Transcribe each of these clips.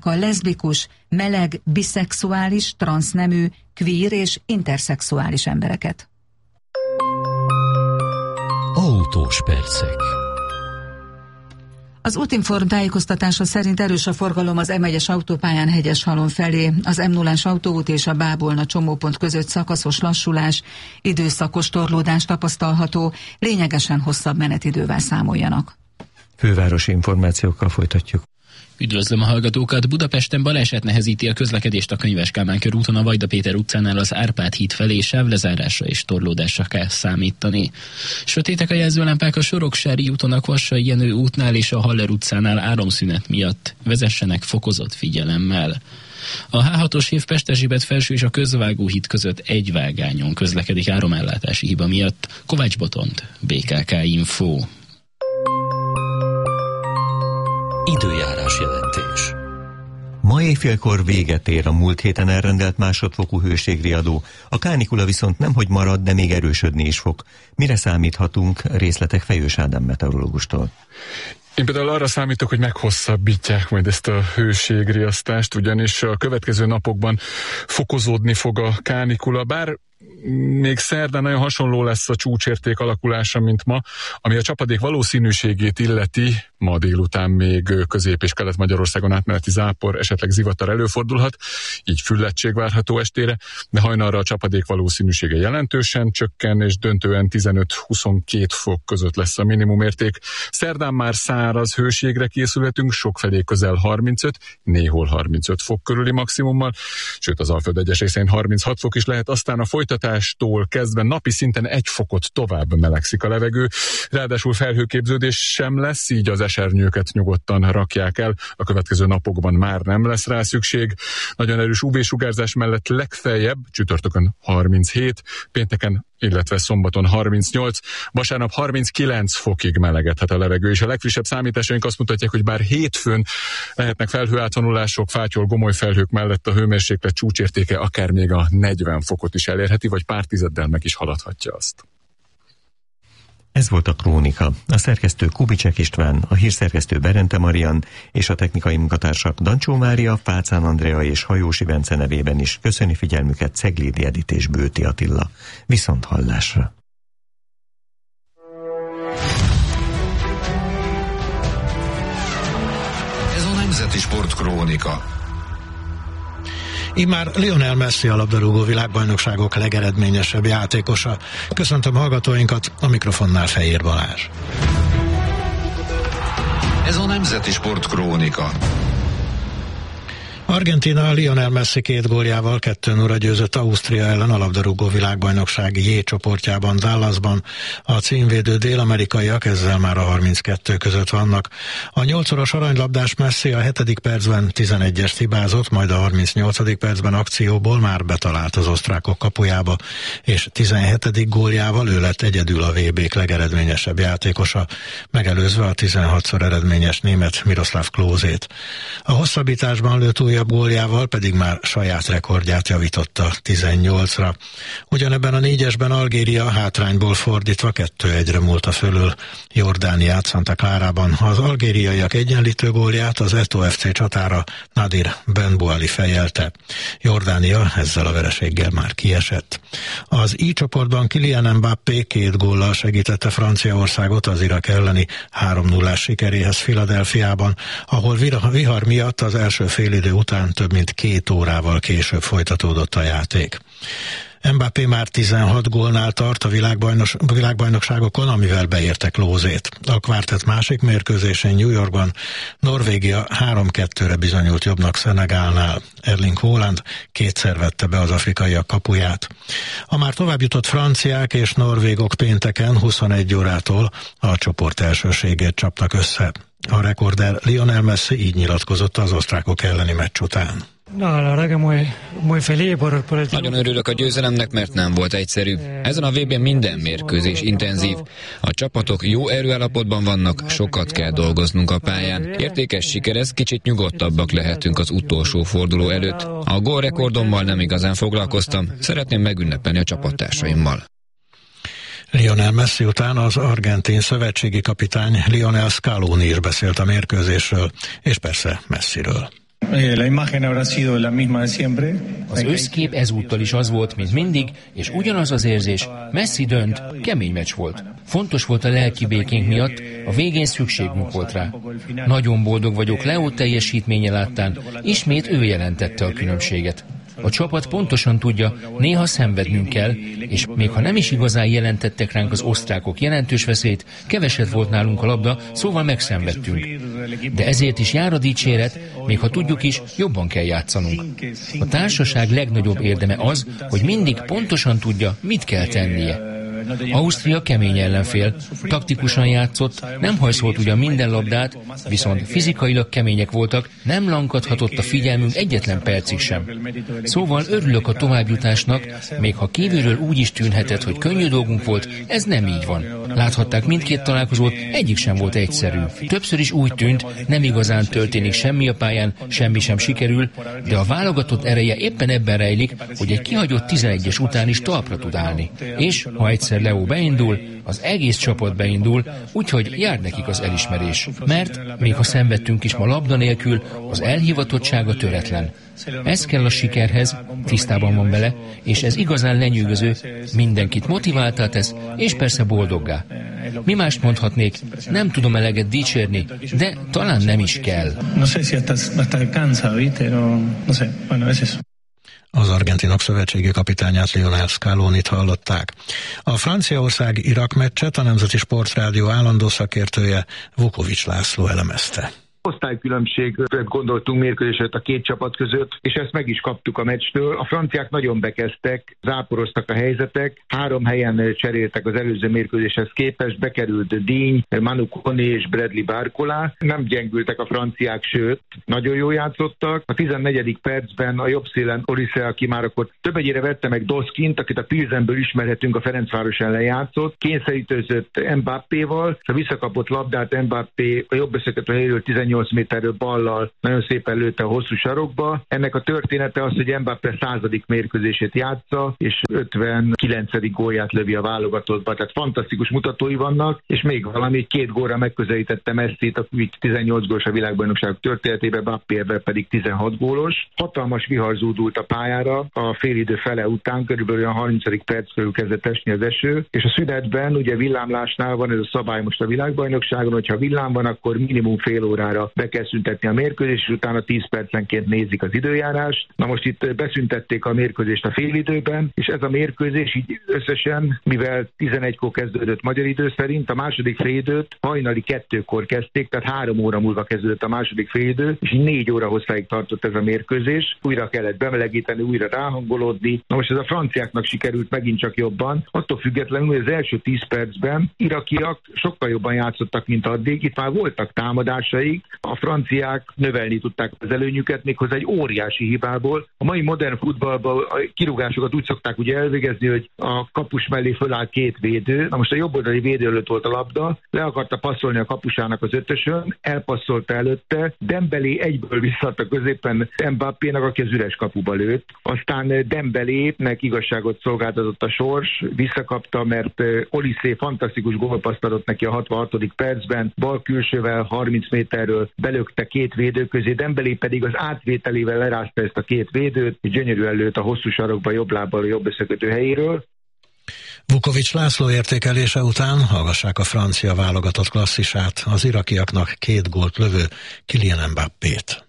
a leszbikus, meleg, biszexuális, transznemű, queer és interszexuális embereket. Autós percek. Az Útinform tájékoztatása szerint erős a forgalom az M1-es autópályán Hegyeshalom felé, az M0-ás autóút és a Bábolna csomópont között szakaszos lassulás, időszakos torlódás tapasztalható, lényegesen hosszabb menetidővel számoljanak. Fővárosi információkkal folytatjuk. Üdvözlöm a hallgatókat! Budapesten baleset nehezíti a közlekedést a Könyves Kálmán körúton a Vajda Péter utcánál az Árpád híd felé, sávlezárásra és torlódásra kell számítani. Sötétek a jelzőlámpák a Soroksári úton, a Kvassai Jenő útnál és a Haller utcánál áramszünet miatt. Vezessenek fokozott figyelemmel. A H6-os év Pest-Erzsébet felső és a Közvágó híd között egy vágányon közlekedik áramellátási hiba miatt. Kovács Botont, BKK Info. Időjárás jelentés. Ma éjfélkor véget ér a múlt héten elrendelt másodfokú hőségriadó. A kánikula viszont nemhogy marad, de még erősödni is fog. Mire számíthatunk? Részletek Fejős Ádám meteorológustól. Én például arra számítok, hogy meghosszabbítják majd ezt a hőségriasztást, ugyanis a következő napokban fokozódni fog a kánikula, bár még szerdán nagyon hasonló lesz a csúcsérték alakulása, mint ma, ami a csapadék valószínűségét illeti. Ma délután még Közép- és Kelet-Magyarországon átmeneti zápor, esetleg zivatar előfordulhat, így fulladtség várható estére, de hajnalra a csapadék valószínűsége jelentősen csökken, és döntően 15-22 fok között lesz a minimumérték. Szerdán már száraz hőségre készülhetünk, sokfelé közel 35, néhol 35 fok körüli maximummal, sőt az Alföld egyes részén 36 fok is lehet, aztán a folytatástól kezdve napi szinten 1 fokot tovább melegszik a levegő, ráadásul felhőképződés sem lesz, így az esernyőket nyugodtan rakják el, a következő napokban már nem lesz rá szükség. Nagyon erős UV-sugárzás mellett legfeljebb csütörtökön 37, pénteken, illetve szombaton 38, vasárnap 39 fokig melegedhet a levegő, és a legfrissebb számításaink azt mutatják, hogy bár hétfőn lehetnek felhőátvonulások, fátyol-gomoly felhők mellett a hőmérséklet csúcsértéke akár még a 40 fokot is elérheti, vagy pár tizeddel meg is haladhatja azt. Ez volt a Krónika. A szerkesztő Kubicsek István, a hírszerkesztő Berente Marian és a technikai munkatársak Dancsó Mária, Fácán Andrea és Hajósi Bence nevében is köszöni figyelmüket Ceglédi Edit és Bőti Attila. Viszont hallásra! Ez a Nemzeti Sport Krónika. Immár Lionel Messi a labdarúgó világbajnokságok legeredményesebb játékosa. Köszöntöm hallgatóinkat, a mikrofonnál Fejér Balázs. Ez a Nemzeti Sport Krónika. Argentína Lionel Messi 2 góljával 2-0-ra győzött Ausztria ellen a labdarúgó világbajnokság J csoportjában, Dallasban. A címvédő dél-amerikaiak ezzel már a 32 között vannak. A 8-szoros aranylabdás Messi a 7. percben 11-est hibázott, majd a 38. percben akcióból már betalált az osztrákok kapujába, és 17. góljával ő lett egyedül a VB-k legeredményesebb játékosa, megelőzve a 16-szor eredményes német Miroslav Klózét. A hosszabbításban lőtt újabb góljával pedig már saját rekordját javította 18-ra. Ugyanebben a 4-esben Algéria hátrányból fordítva 2-1-re múlta fölül Jordániát Santa Clarában. Az algériaiak egyenlítő gólját az Eto FC csatára Nadir Benbouali fejelte. Jordánia ezzel a vereséggel már kiesett. Az I csoportban Kylian Mbappé 2 góllal segítette Franciaországot az Irak elleni 3-0-ás sikeréhez Philadelphiában, ahol vihar miatt az első félidő után több mint 2 órával később folytatódott a játék. Mbappé már 16 gólnál tart a világbajnokságokon, amivel beérte Klózét. A kvártett másik mérkőzésén New Yorkban Norvégia 3-2-re bizonyult jobbnak Szenegálnál. Erling Haaland 2-szer vette be az afrikaiak kapuját. A már továbbjutott franciák és norvégok pénteken 21 órától a csoport elsőségét csapnak össze. A rekorder Lionel Messi így nyilatkozott az osztrákok elleni meccs után. Nagyon örülök a győzelemnek, mert nem volt egyszerű. Ezen a VB-n minden mérkőzés intenzív. A csapatok jó erőállapotban vannak, sokat kell dolgoznunk a pályán. Értékes siker ez, kicsit nyugodtabbak lehetünk az utolsó forduló előtt. A gólrekordommal nem igazán foglalkoztam, szeretném megünnepelni a csapattársaimmal. Lionel Messi után az argentin szövetségi kapitány Lionel Scaloni is beszélt a mérkőzésről, és persze Messiről. Az összkép ezúttal is az volt, mint mindig, és ugyanaz az érzés, Messi dönt, kemény meccs volt. Fontos volt a lelki békénk miatt, a végén szükségünk volt rá. Nagyon boldog vagyok Leo teljesítménye láttán, ismét ő jelentette a különbséget. A csapat pontosan tudja, néha szenvednünk kell, és még ha nem is igazán jelentettek ránk az osztrákok jelentős veszélyt, keveset volt nálunk a labda, szóval megszenvedtünk. De ezért is jár a dicséret, még ha tudjuk is, jobban kell játszanunk. A társaság legnagyobb érdeme az, hogy mindig pontosan tudja, mit kell tennie. Ausztria kemény ellenfél, taktikusan játszott, nem hajszolt ugyan minden labdát, viszont fizikailag kemények voltak, nem lankadhatott a figyelmünk egyetlen percig sem. Szóval örülök a továbbjutásnak, még ha kívülről úgy is tűnhetett, hogy könnyű dolgunk volt, ez nem így van. Láthatták mindkét találkozót, egyik sem volt egyszerű. Többször is úgy tűnt, nem igazán történik semmi a pályán, semmi sem sikerül, de a válogatott ereje éppen ebben rejlik, hogy egy kihagyott 11-es után is talpra tud állni. És ha egyszer Leo beindul, az egész csapat beindul, úgyhogy jár nekik az elismerés. Mert, még ha szenvedtünk is ma labda nélkül, az elhivatottsága töretlen. Ez kell a sikerhez, tisztában van vele, és ez igazán lenyűgöző, mindenkit motiváltá tesz, és persze boldoggá. Mi mást mondhatnék, nem tudom eleget dicsérni, de talán nem is kell. Az argentinok szövetségi kapitányát, Lionel Scalonit hallották. A Franciaország-Irak meccset a Nemzeti Sportrádió állandó szakértője, Vukovics László elemezte. Osztálykülönbséget gondoltunk mérkőzéset a két csapat között, és ezt meg is kaptuk a meccstől. A franciák nagyon bekezdtek, záporoztak a helyzetek, 3 helyen cseréltek az előző mérkőzéshez képest, bekerült Digne, Manu Kone és Bradley Barcola. Nem gyengültek a franciák, sőt, nagyon jól játszottak. A 14. percben a jobb szélen Olise, aki már akkor több egyére vette meg Doskint, akit a Pilsenből ismerhetünk, a Ferencváros ellen játszott, kényszerítőzött Mbappéval, a visszakapott labdát Mbappé a jobb összekötő helyről 18 méterről ballal nagyon szépen lőtte a hosszú sarokba. Ennek a története az, hogy Mbappé 100. mérkőzését játsza, és 59. gólját lövi a válogatottba. Tehát fantasztikus mutatói vannak, és még valami, 2 gólra megközelítette Messit, a 18 gólos a világbajnokság történetében, Mbappével pedig 16 gólos. Hatalmas vihar zúdult a pályára, a félidő fele után, körülbelül a 30. perc körül kezdett esni az eső, és a szünetben, ugye villámlásnál van ez a szabály most a világbajnokságon, hogyha villám van, akkor minimum fél órára be kell szüntetni a mérkőzést, és utána 10 percenként nézik az időjárást. Na most itt beszüntették a mérkőzést a félidőben, és ez a mérkőzés így összesen, mivel 11-kor kezdődött magyar idő szerint, a második félidőt hajnali 2-kor kezdték, tehát 3 óra múlva kezdődött a második félidő, és így 4 óra hosszáig tartott ez a mérkőzés. Újra kellett bemelegíteni, újra ráhangolódni. Na most ez a franciáknak sikerült megint csak jobban. Attól függetlenül, hogy az első 10 percben irakiak sokkal jobban játszottak, mint addig. Itt már voltak támadásaik, a franciák növelni tudták az előnyüket, méghozzá egy óriási hibából. A mai modern futballban a kirúgásokat úgy szokták ugye elvégezni, hogy a kapus mellé föláll 2 védő. Na most a jobboldali védő előtt volt a labda, le akarta passzolni a kapusának az 5-ösön, elpasszolta előtte, Dembélé egyből visszadta középen Mbappénak, aki az üres kapuba lőtt. Aztán Dembelének igazságot szolgáltatott a sors, visszakapta, mert Olise fantasztikus gólpasszt adott neki a 66. percben, bal külsővel 30 méterről belökte 2 védő közé, Dembélé pedig az átvételével lerázta ezt a 2 védőt, és gyönyörűen lőtt a hosszú sarokba jobb lábbal a jobb összekötő helyéről. Vukovics László értékelése után hallgassák a francia válogatott klasszisát, az irakiaknak 2 gólt lövő Kylian Mbappét.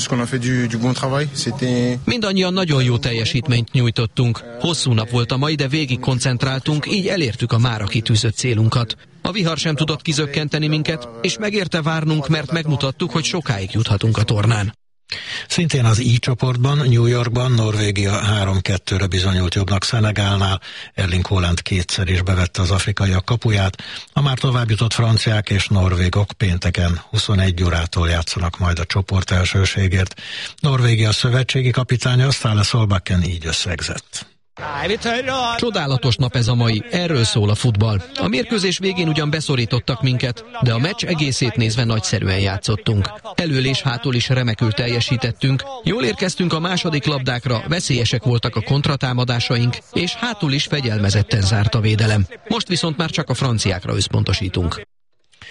Mindannyian nagyon jó teljesítményt nyújtottunk. Hosszú nap volt a mai, de végig koncentráltunk, így elértük a mára kitűzött célunkat. A vihar sem tudott kizökkenteni minket, és megérte várnunk, mert megmutattuk, hogy sokáig juthatunk a tornán. Szintén az I csoportban, New Yorkban Norvégia 3-2-re bizonyult jobbnak Szenegálnál, Erling Haaland 2-szer is bevette az afrikaiak kapuját, a már továbbjutott franciák és norvégok pénteken 21 órától játszanak majd a csoport elsőségért. Norvégia szövetségi kapitánya Ståle Solbakken így összegzett. Csodálatos nap ez a mai, erről szól a futball. A mérkőzés végén ugyan beszorítottak minket, de a meccs egészét nézve nagyszerűen játszottunk. Elől és hátul is remekül teljesítettünk, jól érkeztünk a második labdákra, veszélyesek voltak a kontratámadásaink, és hátul is fegyelmezetten zárt a védelem. Most viszont már csak a franciákra összpontosítunk.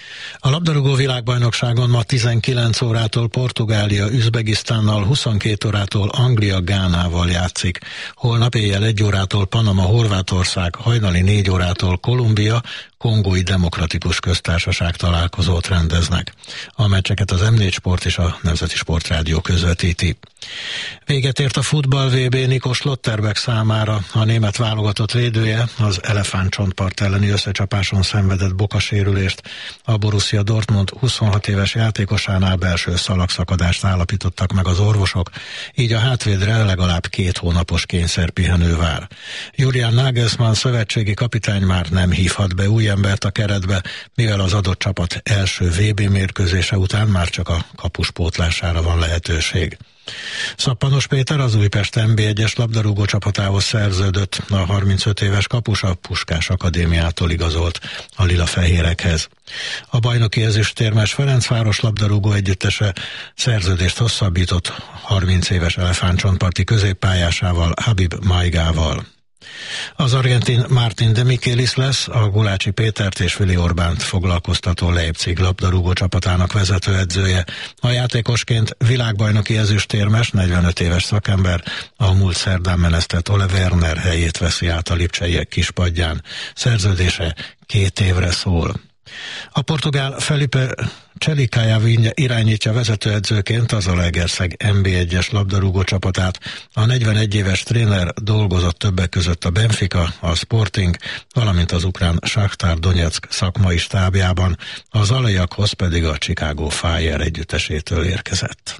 A labdarúgó világbajnokságon ma 19 órától Portugália Üzbegisztánnal, 22 órától Anglia Gánával játszik. Holnap éjjel 1 órától Panama Horvátország, hajnali 4 órától Kolumbia, Kongói Demokratikus Köztársaság találkozót rendeznek. A meccseket az M4 Sport és a Nemzeti Sportrádió közvetíti. Véget ért a futball VB Nico Schlotterbeck számára. A német válogatott védője az elefántcsontpart elleni összecsapáson szenvedett bokasérülést. A Borussia Dortmund 26 éves játékosánál belső szalagszakadást állapítottak meg az orvosok, így a hátvédre legalább 2 hónapos kényszerpihenő vár. Julian Nagelsmann szövetségi kapitány már nem hívhat be új embert a keretbe, mivel az adott csapat első VB mérkőzése után már csak a kapus pótlására van lehetőség. Szappanos Péter az Újpest NB1-es labdarúgó csapatához szerződött. A 35 éves kapus a Puskás Akadémiától igazolt a lila-fehérekhez. A bajnoki ezüstérmes Ferencváros labdarúgó együttese szerződést hosszabbított 30 éves elefántcsontparti középpályásával, Habib Maigával. Az argentin Martin de Michelis lesz a Gulácsi Pétert és Vili Orbánt foglalkoztató Leipzig labdarúgó csapatának vezetőedzője. A játékosként világbajnoki ezüstérmes, 45 éves szakember a múlt szerdán menesztett Ole Werner helyét veszi át a lipcseiek kispadján. Szerződése 2 évre szól. A portugál Felipe Cselikája irányítja vezetőedzőként az Zalaegerszeg NB1-es labdarúgó csapatát. A 41 éves tréner dolgozott többek között a Benfica, a Sporting, valamint az ukrán Shakhtar Donetsk szakmai stábjában, az alaiakhoz pedig a Chicago Fire együttesétől érkezett.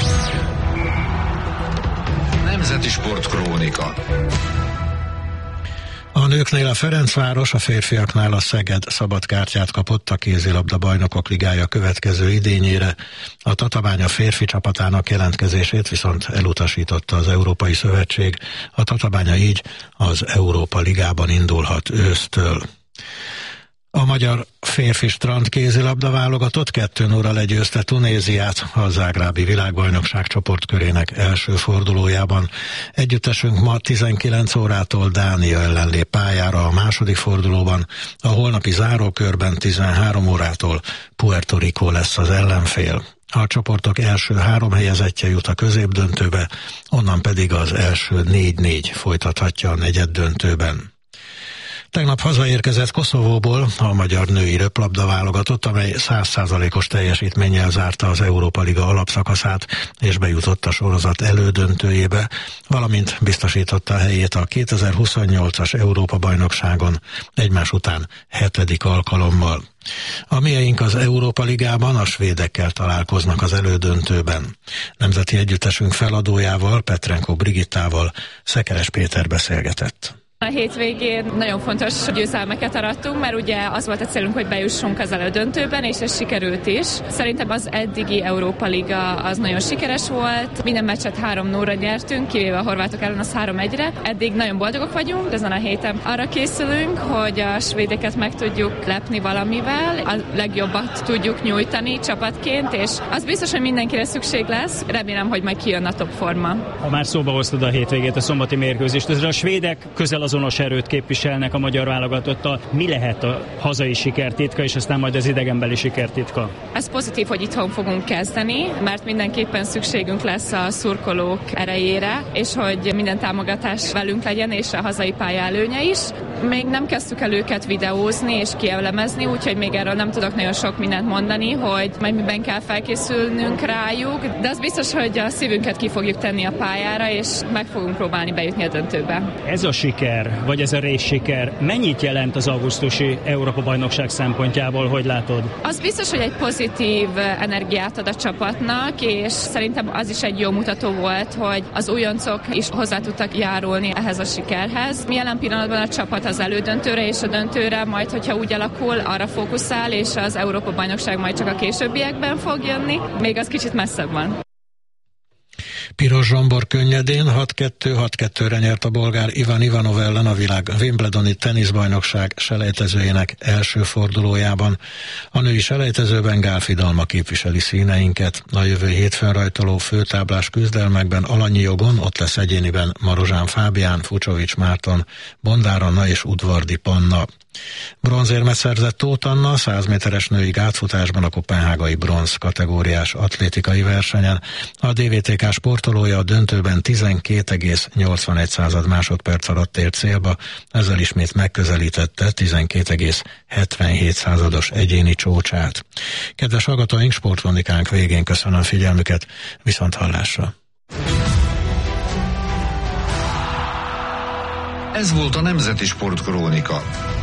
Nemzeti Sportkrónika. A nőknél a Ferencváros, a férfiaknál a Szeged szabadkártyát kapott a kézilabda bajnokok ligája következő idényére. A Tatabánya férfi csapatának jelentkezését viszont elutasította az Európai Szövetség. A Tatabánya így az Európa Ligában indulhat ősztől. A magyar férfi strand kézilabda válogatott 2-0 legyőzte Tunéziát a zágrábi világbajnokság csoportkörének első fordulójában. Együttesünk ma 19 órától Dánia ellen lép pályára a második fordulóban, a holnapi zárókörben 13 órától Puerto Rico lesz az ellenfél. A csoportok első 3 helyezettje jut a középdöntőbe, onnan pedig az első 4-4 folytathatja a negyeddöntőben. Tegnap hazaérkezett Koszovóból a magyar női röplabda válogatott, amely 100%-os teljesítménnyel zárta az Európa Liga alapszakaszát, és bejutott a sorozat elődöntőjébe, valamint biztosította a helyét a 2028-as Európa-bajnokságon egymás után 7. alkalommal. A mieink az Európa Ligában a svédekkel találkoznak az elődöntőben. Nemzeti együttesünk feladójával, Petrenko Brigittával Szekeres Péter beszélgetett. A hétvégén nagyon fontos győzelmeket arattunk, mert ugye az volt a célunk, hogy bejussunk az elődöntőben, és ez sikerült is. Szerintem az eddigi Európa Liga az nagyon sikeres volt. Minden meccset 3-0-ra nyertünk, kivéve a horvátok ellen az 3-1-re. Eddig nagyon boldogok vagyunk, ezen a héten arra készülünk, hogy a svédeket meg tudjuk lepni valamivel, a legjobbat tudjuk nyújtani csapatként, és az biztos, hogy mindenkire szükség lesz. Remélem, hogy majd kijön a top forma. Ha már szóba hoztad a hétvégét, a szombati mérkőzést, a svédek közel azonos erőt képviselnek a magyar válogatottal. Mi lehet a hazai sikertitka, és aztán majd az idegenbeli sikertitka? Ez pozitív, hogy itthon fogunk kezdeni, mert mindenképpen szükségünk lesz a szurkolók erejére, és hogy minden támogatás velünk legyen, és a hazai pálya előnye is. Még nem kezdtük el őket videózni és kielemezni, úgyhogy még erről nem tudok nagyon sok mindent mondani, hogy majd miben kell felkészülnünk rájuk, de az biztos, hogy a szívünket ki fogjuk tenni a pályára, és meg fogunk próbálni bejutni a döntőbe. Ez a siker, vagy ez a részsiker mennyit jelent az augusztusi Európa-bajnokság szempontjából, hogy látod? Az biztos, hogy egy pozitív energiát ad a csapatnak, és szerintem az is egy jó mutató volt, hogy az újoncok is hozzá tudtak járulni ehhez a sikerhez. Mi jelen pillanatban a csapat az elődöntőre és a döntőre, majd hogyha úgy alakul, arra fókuszál, és az Európa-bajnokság majd csak a későbbiekben fog jönni. Még az kicsit messzebb van. Piros Zsombor könnyedén 6-2-6-2-re nyert a bolgár Ivan Ivanov ellen a világ Wimbledoni teniszbajnokság selejtezőjének első fordulójában. A női selejtezőben Gál Fidalma képviseli színeinket. A jövő hétfőn rajtoló főtáblás küzdelmekben alanyi jogon ott lesz egyéniben Marozsán Fábián, Fucsovics Márton, Bondár Anna és Udvardi Panna. Bronzérmet szerzett Tóth Anna 100 méteres női gátfutásban a koppenhágai bronz kategóriás atlétikai versenyen. A DVTK sportolója a döntőben 12,81 másodperc alatt ért célba, ezzel ismét megközelítette 12,77 egyéni csúcsát. Kedves hallgatóink, sportkronikánk végén köszönöm figyelmüket, viszont hallásra! Ez volt a Nemzeti Sportkrónika.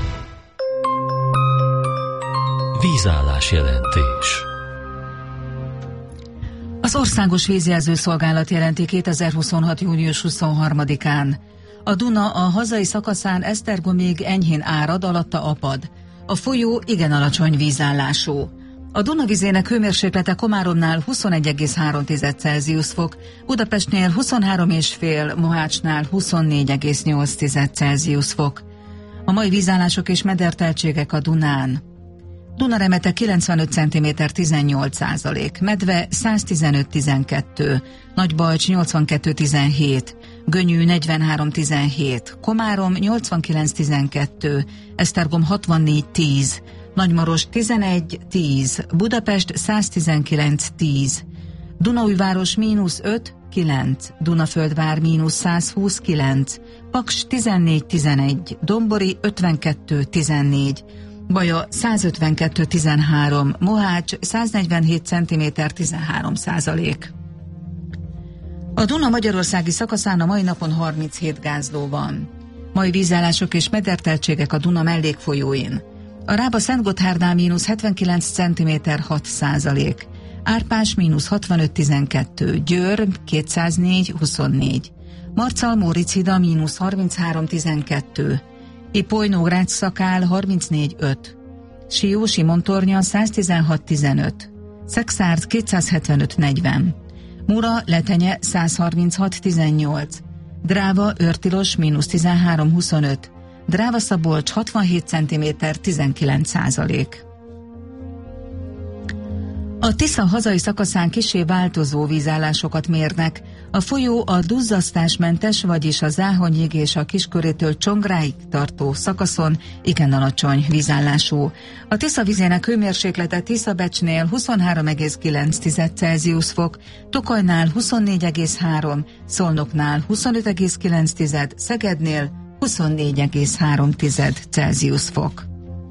Vízállás jelentés. Az Országos Vízjelzőszolgálat jelenti 2026. június 23-án. A Duna a hazai szakaszán Esztergomig enyhén árad, alatta apad. A folyó igen alacsony vízállású. A Duna vizének hőmérséklete Komáromnál 21,3 Celsius fok, Budapestnél 23,5, Mohácsnál 24,8 Celsius fok. A mai vízállások és mederteltségek a Dunán. Dunaremete 95 cm 18%, Medve 115-12, Nagybalcs 82-17, Gönyű 43-17, Komárom 89-12, Esztergom 64-10, Nagymaros 11-10, Budapest 119-10, Dunaújváros -5-9, Dunaföldvár -129, Paks 14-11, Dombori 52-14, Baja 152-13, Mohács 147 cm 13%. A Duna magyarországi szakaszán a mai napon 37 gázló van. Mai vízállások és mederteltségek a Duna mellékfolyóin. A Rába Szentgotthárdnál -79 cm 6%, Árpás -65-12, Győr 204-24, Marcal Móricz hida -33-12, Ipoly Nógrád Szakál 34-5, Sió Simontornya 116-15, Szexárd 275-40, Mura Letenye 136-18, Dráva Őrtilos -13-25, Dráva Szabolcs 67 cm 19%. A Tisza hazai szakaszán kissé változó vízállásokat mérnek. A folyó a duzzasztásmentes, vagyis a Záhonyig és a Kiskörétől Csongráig tartó szakaszon igen alacsony vízállású. A Tisza vizének hőmérséklete Tiszabecsnél 23,9 Celsius fok, Tokajnál 24,3, Szolnoknál 25,9, Szegednél 24,3 Celsius fok.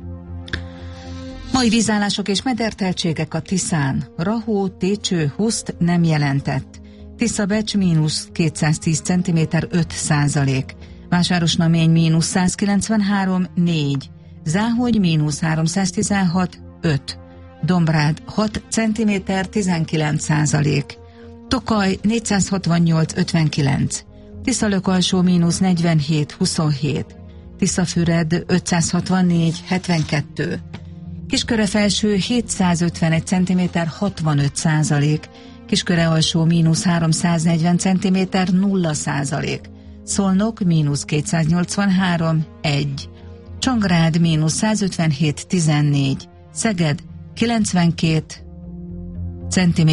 Mai vízállások és mederteltségek a Tiszán. Rahó, Técső, Huszt nem jelentett. Tiszabecs -210 cm 5%, Vásárosnamény -193 4, Záhogy -316 5, Dombrád 6 cm 19%, Tokaj 468 59, Tiszalök-alsó -47 27, Tiszafüred 564 72, Kisköre-felső 751 cm 65%, Kisköre-alsó -340 cm 0%, Szolnok -283 1, Csongrád -157 14, Szeged 92 cm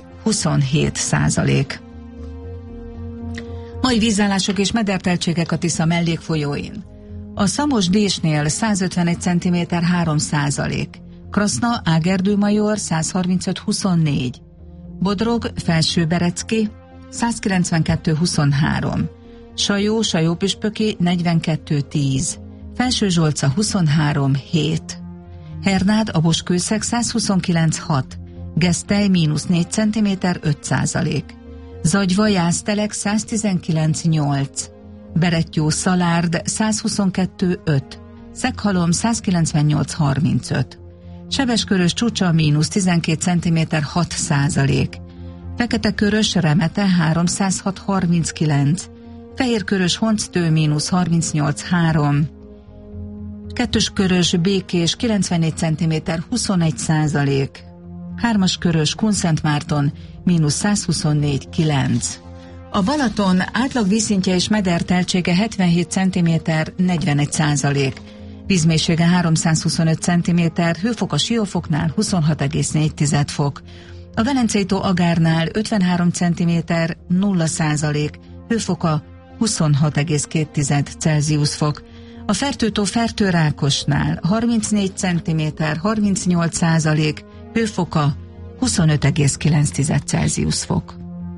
27%. Mai vízállások és mederteltségek a Tisza mellékfolyóin. A Szamos-Désnél 151 cm 3%, Kraszna Ágerdő-Major 135-24, Bodrog Felső-Berecki 192-23, Sajó Sajó-Püspöki 42-10, Felső-Zsolca 23-7, Hernád Aboskőszeg 129-6, Gesztely -4 cm 5%, Zagyva Jásztelek 119-8, Berettyó Szalárd 122-5, Szeghalom 198-35, Sebeskörös Csúcsa -12 cm 6%, Fekete-Körös Remete 306-39, Fehérkörös Honctő -38-3, Kettőskörös Békés 94 cm 21%, Hármaskörös Kunszentmárton -124-9. A Balaton átlag vízszintje és mederteltsége 77 cm 41%, vízmélysége 325 cm, hőfok a Siófoknál 26,4 fok, a Velencei-tó Agárnál 53 cm 0%, hőfoka 26,2 Celsius fok, A Fertőtó Fertőrákosnál 34 cm, 38%, hőfoka 25,9 Celsius fok.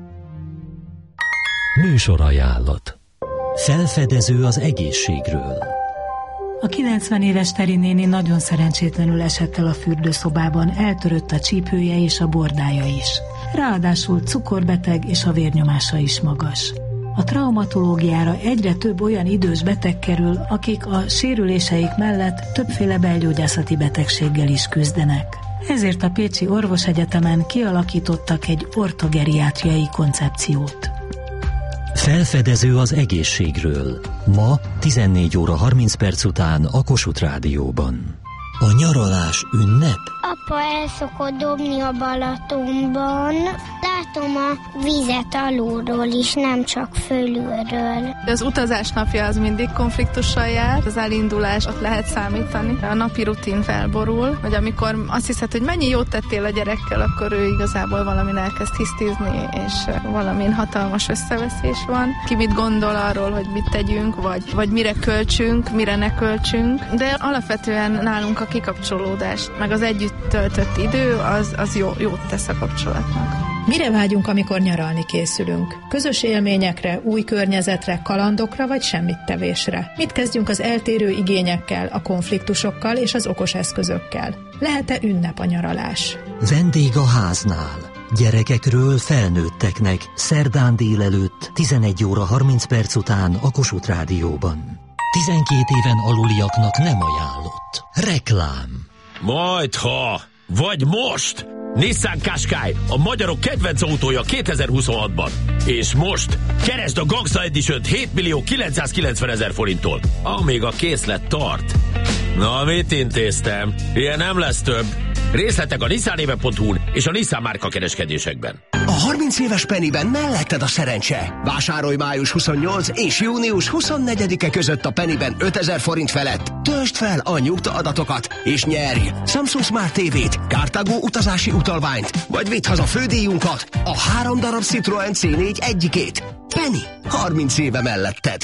Műsorajánlat. Felfedező az egészségről. A 90 éves Teri néni nagyon szerencsétlenül esett el a fürdőszobában, eltörött a csípője és a bordája is. Ráadásul cukorbeteg és a vérnyomása is magas. A traumatológiára egyre több olyan idős beteg kerül, akik a sérüléseik mellett többféle belgyógyászati betegséggel is küzdenek. Ezért a Pécsi Orvosegyetemen kialakítottak egy ortogeriátriai koncepciót. Felfedező az egészségről. Ma 14 óra 30 perc után a Kossuth Rádióban. A nyaralás ünnep? Apa el szokott dobni a Balatonban. Látom a vizet alulról is, nem csak fölülről. Az utazás napja az mindig konfliktussal jár. Az elindulás, ott lehet számítani. A napi rutin felborul, vagy amikor azt hiszed, hogy mennyi jót tettél a gyerekkel, akkor ő igazából valamin elkezd hisztizni, és valamin hatalmas összeveszés van. Ki mit gondol arról, hogy mit tegyünk, vagy mire költsünk, mire ne költsünk. De alapvetően nálunk a kikapcsolódás, meg az együtt töltött idő, az jót tesz a kapcsolatnak. Mire vágyunk, amikor nyaralni készülünk? Közös élményekre, új környezetre, kalandokra vagy semmittevésre? Mit kezdjünk az eltérő igényekkel, a konfliktusokkal és az okos eszközökkel? Lehet-e ünnep a nyaralás? Vendég a háznál. Gyerekekről felnőtteknek szerdán délelőtt 11 óra 30 perc után a Kossuth Rádióban. 12 éven aluliaknak nem ajánlott. Reklám. Majdha, vagy most! Nissan Qashqai, a magyarok kedvenc autója 2026-ban. És most keresd a Gangsta Edition 7.990.000 forinttól, amíg a készlet tart. Na, mit intéztem? Ilyen nem lesz több. Részletek a nissanéve.hu-n és a Nissan márka kereskedésekben. A 30 éves Pennyben melletted a szerencse. Vásárolj május 28 és június 24-e között a Pennyben 5000 forint felett. Töltsd fel a nyugta adatokat és nyerj Samsung Smart TV-t, Cartago utazási utalványt, vagy vidd haza fődíjunkat, a 3 darab Citroen C4 egyikét. Penny, 30 éve melletted.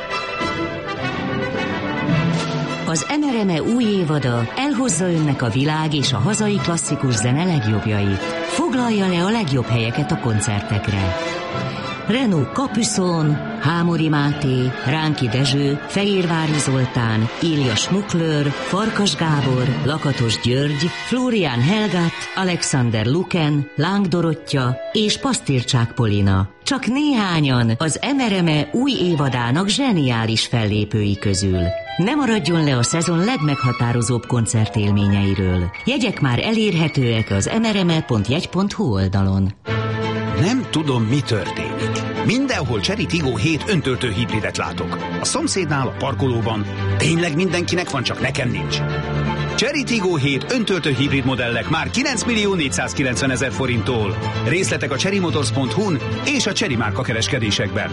Az NRME új évada elhozza önnek a világ és a hazai klasszikus zene legjobbjait. Foglalja le a legjobb helyeket a koncertekre. Renaud Capuçon, Hámori Máté, Ránki Dezső, Fehérvári Zoltán, Ilja Schmuckler, Farkas Gábor, Lakatos György, Florian Helgát, Alexander Luken, Láng Dorottya és Pasztircsák Polina. Csak néhányan az NRME új évadának zseniális fellépői közül. Ne maradjon le a szezon legmeghatározóbb koncertélményeiről. Jegyek már elérhetőek az nrme.jegy.hu oldalon. Nem tudom, mi történik. Mindenhol Chery Tiggo 7 öntöltő hibridet látok. A szomszédnál, a parkolóban. Tényleg mindenkinek van, csak nekem nincs. Chery Tiggo 7 öntöltő hibrid modellek már 9.490.000 forinttól. Részletek a cherrymotors.hu-n és a Chery márka kereskedésekben.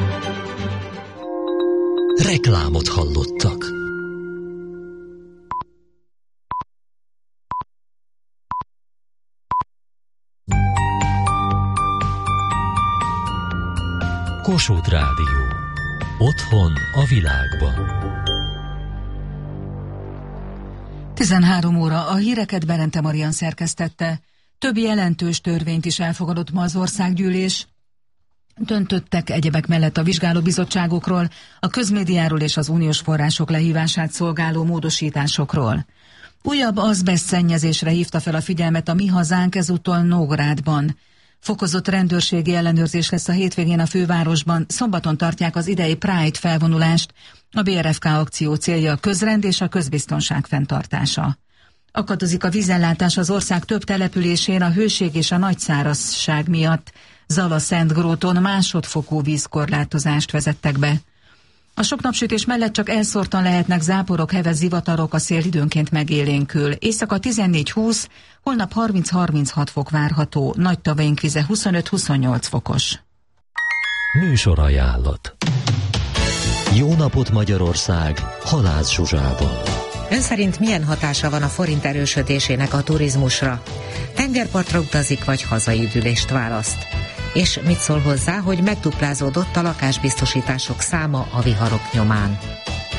Reklámot hallottak. Kossuth Rádió. Otthon a világban. 13 óra, a híreket Berente Marian szerkesztette. Több jelentős törvényt is elfogadott ma az országgyűlés. Döntöttek egyebek mellett a vizsgálóbizottságokról, a közmédiáról és az uniós források lehívását szolgáló módosításokról. Újabb azbestszennyezésre hívta fel a figyelmet a Mi Hazánk, ezúttal Nógrádban. Fokozott rendőrségi ellenőrzés lesz a hétvégén a fővárosban, szombaton tartják az idei Pride felvonulást. A BRFK akció célja a közrend és a közbiztonság fenntartása. Akadozik a vízellátás az ország több településén a hőség és a nagyszárazság miatt. Zala-Szentgróton másodfokú vízkorlátozást vezettek be. A sok napsütés mellett csak elszórtan lehetnek záporok, heves zivatarok, a szél időnként megélénkül. Éjszaka 14-20, holnap 30-36 fok várható, Nagytavainkvize 25-28 fokos. Műsorajánlat. Jó napot Magyarország, Halász Zsuzsával. Ön szerint milyen hatása van a forint erősödésének a turizmusra? Tengerpartra utazik, vagy hazai üdülést választ? És mit szól hozzá, hogy megduplázódott a lakásbiztosítások száma a viharok nyomán?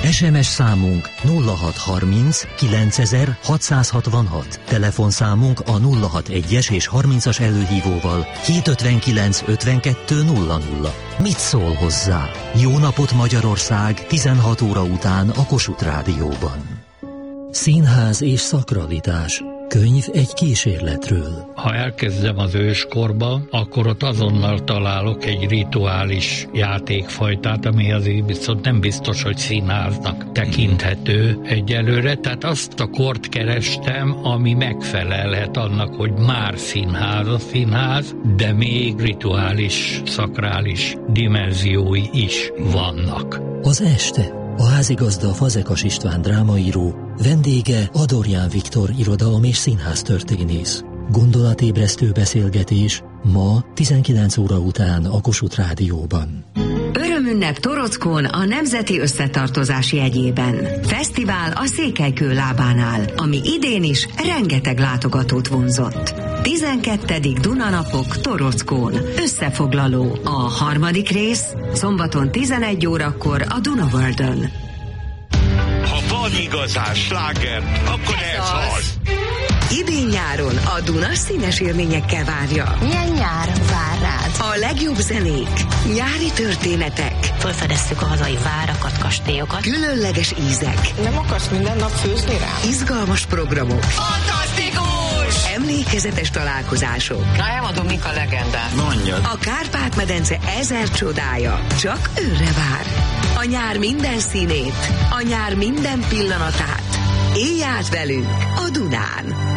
SMS számunk 0630 9000 666. Telefonszámunk a 061-es és 30-as előhívóval 759 52 00. Mit szól hozzá? Jó napot Magyarország 16 óra után a Kossuth Rádióban. Színház és szakralitás. Könyv egy kísérletről. Ha elkezdem az őskorba, akkor ott azonnal találok egy rituális játékfajtát, ami azért viszont nem biztos, hogy színháznak tekinthető egyelőre. Tehát azt a kort kerestem, ami megfelelhet annak, hogy már színház a színház, de még rituális, szakrális dimenziói is vannak. Az este. A házigazda Fazekas István drámaíró, vendége Adorján Viktor irodalom- és színháztörténész. Gondolatébresztő beszélgetés ma 19 óra után a Kossuth Rádióban. Örömünnep Torockón a Nemzeti Összetartozás jegyében. Fesztivál a Székelykő lábánál, ami idén is rengeteg látogatót vonzott. 12. Dunanapok Torockón. Összefoglaló. A harmadik rész szombaton 11 órakor a Dunaworldön. Ha van igazán sláger, akkor ez az. Idén-nyáron a Duna színes élményekkel várja. Milyen nyár vár rád? A legjobb zenék, nyári történetek. Felfedeztük a hazai várakat, kastélyokat. Különleges ízek. Nem akarsz minden nap főzni rám? Izgalmas programok. Fantasztikus! Emlékezetes találkozások. Na, elmondom, mik a legendák. Mondjad. A Kárpát-medence 1000 csodája csak őre vár. A nyár minden színét, a nyár minden pillanatát. Élj át velünk a Dunán!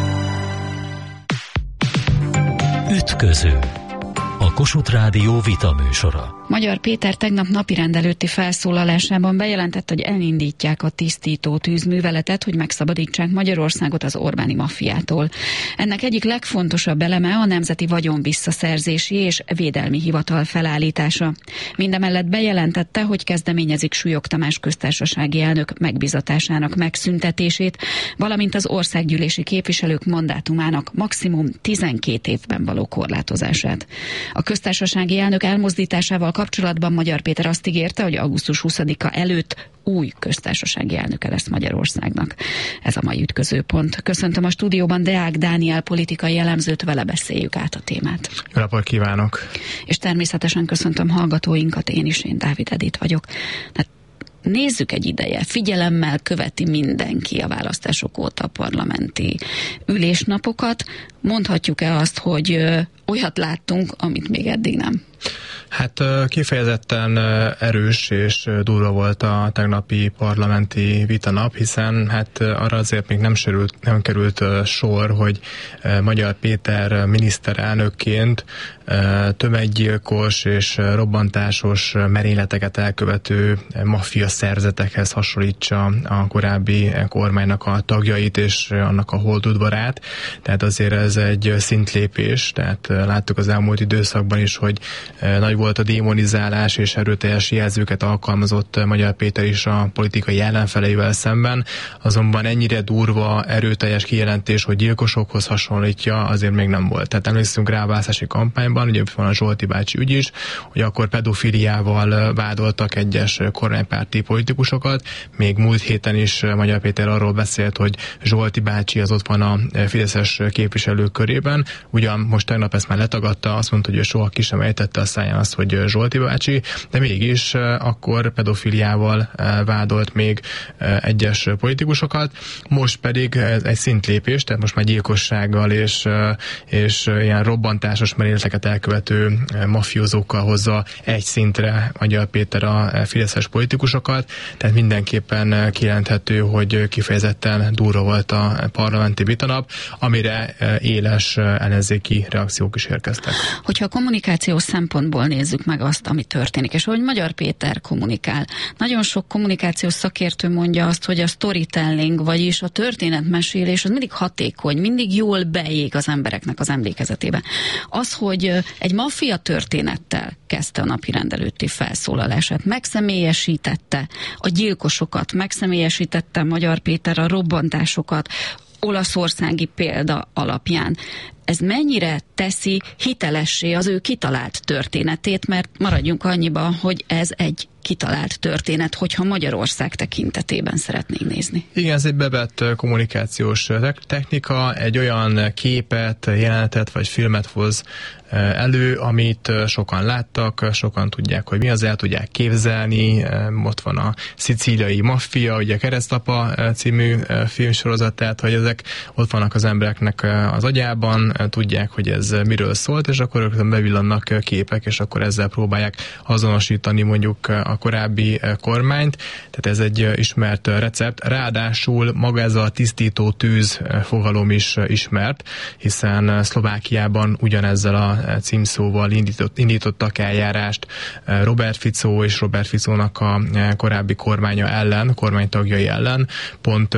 Ütköző. A Kossuth Rádió vitaműsora. Magyar Péter tegnap napirend előtti felszólalásában bejelentett, hogy elindítják a tisztító tűzműveletet, hogy megszabadítsák Magyarországot az Orbáni maffiától. Ennek egyik legfontosabb eleme a Nemzeti Vagyon Visszaszerzési és Védelmi Hivatal felállítása. Mindemellett bejelentette, hogy kezdeményezik Súlyog Tamás köztársasági elnök megbizatásának megszüntetését, valamint az országgyűlési képviselők mandátumának maximum 12 évben való korlátozását. A köztársasági elnök elmozdításával kapcsolatban Magyar Péter azt ígérte, hogy augusztus 20-a előtt új köztársasági elnöke lesz Magyarországnak. Ez a mai ütközőpont. Köszöntöm a stúdióban Deák Dániel politikai elemzőt, vele beszéljük át a témát. Jó napot kívánok! És természetesen köszöntöm hallgatóinkat, én Dávid Edith vagyok. Nézzük egy ideje, figyelemmel követi mindenki a választások óta a parlamenti ülésnapokat. Mondhatjuk-e azt, hogy olyat láttunk, amit még eddig nem? Hát kifejezetten erős és durva volt a tegnapi parlamenti vitanap, hiszen hát arra azért még nem került sor, hogy Magyar Péter miniszterelnökként tömeggyilkos és robbantásos merényleteket elkövető maffia szerzetekhez hasonlítsa a korábbi kormánynak a tagjait és annak a holdudvarát. Tehát azért ez egy szintlépés, tehát láttuk az elmúlt időszakban is, hogy nagy volt a démonizálás és erőteljes jelzőket alkalmazott Magyar Péter is a politikai ellenfeleivel szemben, azonban ennyire durva, erőteljes kijelentés, hogy gyilkosokhoz hasonlítja, azért még nem volt. Tehát emlékszünk rá a választási kampányban, ugye van a Zsolti bácsi ügy is, hogy akkor pedofiliával vádoltak egyes kormánypárti politikusokat, még múlt héten is Magyar Péter arról beszélt, hogy Zsolti bácsi az ott van a fideszes képviselők körében, ugyan most tegnap ezt már letagadta, azt mondta, hogy ő soha ki sem ejtette a száján azt, hogy Zsolti bácsi, de mégis akkor pedofiliával vádolt még egyes politikusokat, most pedig egy szintlépés, tehát most már gyilkossággal és ilyen robbantásos merényleteket elkövető mafiózókkal hozza egy szintre Magyar Péter a fideszes politikusokat, tehát mindenképpen kijelenthető, hogy kifejezetten durva volt a parlamenti vitanap, amire éles ellenzéki reakciók is érkeztek. Hogyha a kommunikációs szempontból nézzük meg azt, ami történik, és ahogy Magyar Péter kommunikál. Nagyon sok kommunikációs szakértő mondja azt, hogy a storytelling, vagyis a történetmesélés az mindig hatékony, mindig jól beég az embereknek az emlékezetébe. Az, hogy egy maffia történettel kezdte a napirend előtti felszólalását, megszemélyesítette a gyilkosokat, megszemélyesítette Magyar Péter a robbantásokat, olaszországi példa alapján. Ez mennyire teszi hitelessé az ő kitalált történetét, mert maradjunk annyiban, hogy ez egy kitalált történet, hogyha Magyarország tekintetében szeretnénk nézni. Igen, ez egy bevett kommunikációs technika, egy olyan képet, jelenetet vagy filmet hoz elő, amit sokan láttak, sokan tudják, hogy mi az, el tudják képzelni. Ott van a Szicíliai Maffia, ugye Keresztapa című filmsorozat, tehát hogy ezek ott vannak az embereknek az agyában, tudják, hogy ez miről szólt, és akkor rögtön bevillannak képek, és akkor ezzel próbálják azonosítani mondjuk a korábbi kormányt. Tehát ez egy ismert recept. Ráadásul maga ez a tisztító tűz fogalom is ismert, hiszen Szlovákiában ugyanezzel a címszóval indítottak eljárást Robert Fico és Robert Ficónak a korábbi kormánya ellen, kormánytagjai ellen, pont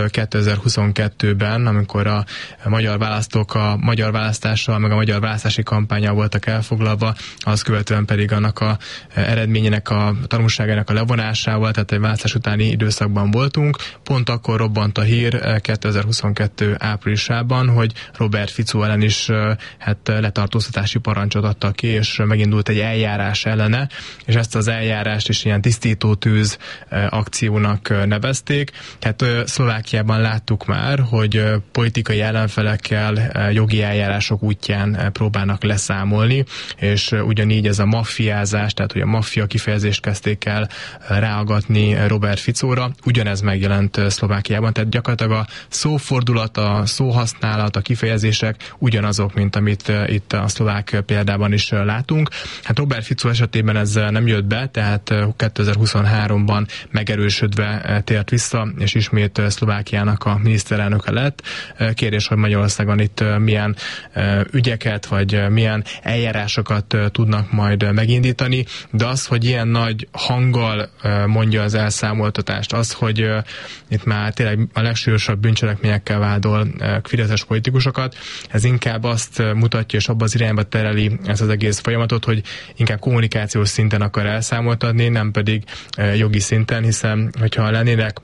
2022-ben, amikor a magyar választók a magyar választással, meg a magyar választási kampánnyal voltak elfoglalva, az követően pedig annak a eredményének, a tanulságának a levonásával, tehát egy választás utáni időszakban voltunk. Pont akkor robbant a hír 2022 áprilisában, hogy Robert Fico ellen is letartóztatási parancsot adtak ki, és megindult egy eljárás ellene, és ezt az eljárást is ilyen tisztító tűz akciónak nevezték. Tehát Szlovákiában láttuk már, hogy politikai ellenfelekkel jogi eljárások útján próbálnak leszámolni, és ugyanígy ez a maffiázás, tehát hogy a maffia kifejezést kezdték el ráagatni Robert Ficóra, ugyanez megjelent Szlovákiában, tehát gyakorlatilag a szófordulat, a szóhasználat, a kifejezések ugyanazok, mint amit itt a szlovák példában is látunk. Hát Robert Fico esetében ez nem jött be, tehát 2023-ban megerősödve tért vissza, és ismét Szlovákiának a miniszterelnöke lett. Kérdés, hogy Magyarországon itt milyen ügyeket, vagy milyen eljárásokat tudnak majd megindítani, de az, hogy ilyen nagy hanggal mondja az elszámoltatást, az, hogy itt már tényleg a legsúlyosabb bűncselekményekkel vádol fideszes politikusokat, ez inkább azt mutatja, és abban az irányba tereli ezt az egész folyamatot, hogy inkább kommunikációs szinten akar elszámoltatni, nem pedig jogi szinten, hiszen hogyha lennének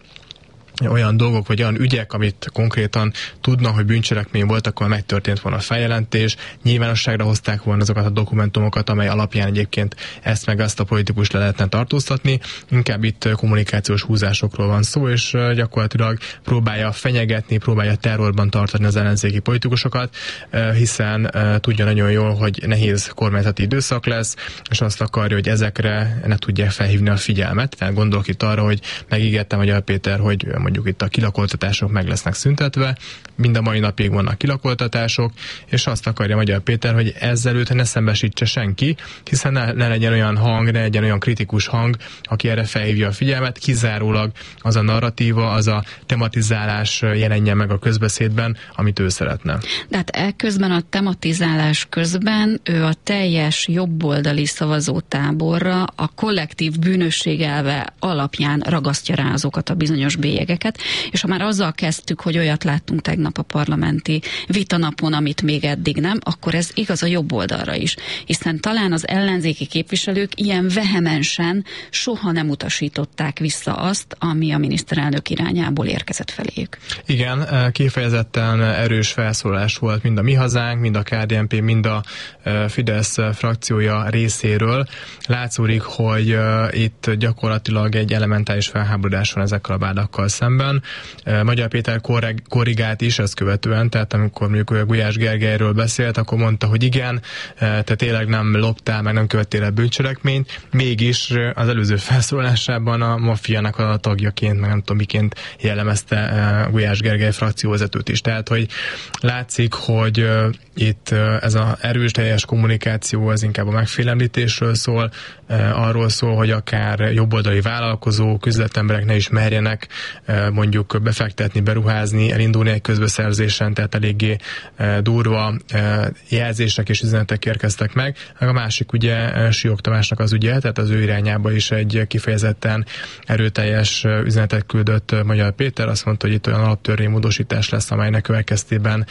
olyan dolgok, vagy olyan ügyek, amit konkrétan tudnak, hogy bűncselekmény volt, akkor megtörtént volna a feljelentés, nyilvánosságra hozták volna azokat a dokumentumokat, amely alapján egyébként ezt meg azt a politikust le lehetne tartóztatni. Inkább itt kommunikációs húzásokról van szó, és gyakorlatilag próbálja fenyegetni, próbálja terrorban tartani az ellenzéki politikusokat, hiszen tudja nagyon jól, hogy nehéz kormányzati időszak lesz, és azt akarja, hogy ezekre ne tudják felhívni a figyelmet. Tehát gondolok itt arra, hogy megígérte Magyar Péter, hogy mondjuk itt a kilakoltatások meg lesznek szüntetve, mind a mai napig vannak kilakoltatások, és azt akarja Magyar Péter, hogy ezzel őt ne szembesítse senki, hiszen ne legyen olyan hang, ne legyen olyan kritikus hang, aki erre felhívja a figyelmet, kizárólag az a narratíva, az a tematizálás jelenjen meg a közbeszédben, amit ő szeretne. De hát ekközben a tematizálás közben ő a teljes jobboldali szavazótáborra a kollektív bűnösség elve alapján ragasztja rá azokat a bizonyos bélyegeket, és ha már azzal kezdtük, hogy olyat láttunk tegnap a parlamenti vitanapon, amit még eddig nem, akkor ez igaz a jobb oldalra is, hiszen talán az ellenzéki képviselők ilyen vehemensen soha nem utasították vissza azt, ami a miniszterelnök irányából érkezett feléjük. Igen, kifejezetten erős felszólás volt mind a Mi Hazánk, mind a KDNP, mind a Fidesz frakciója részéről. Látszódik, hogy itt gyakorlatilag egy elementális felháborodás van ezekkel a vádakkal szemben. Magyar Péter korrigált is ezt követően, tehát amikor mondjuk Gulyás Gergelyről beszélt, akkor mondta, hogy igen, te tényleg nem loptál, meg nem követtél el bűncselekményt, mégis az előző felszólásában a maffiának a tagjaként, meg nem tudom miként jellemezte Gulyás Gergely frakcióvezetőt is. Tehát, hogy látszik, hogy itt ez az erős teljes kommunikáció az inkább a megfélemlítésről szól, arról szól, hogy akár jobboldali vállalkozók, üzletemberek ne is merjenek mondjuk befektetni, beruházni, elindulni egy közbeszerzésen, tehát eléggé durva jelzések és üzenetek érkeztek meg. A másik ugye Siók Tamásnak az ügye, tehát az ő irányába is egy kifejezetten erőteljes üzenetet küldött Magyar Péter, azt mondta, hogy itt olyan alaptörvénymódosítás lesz, amelynek következtében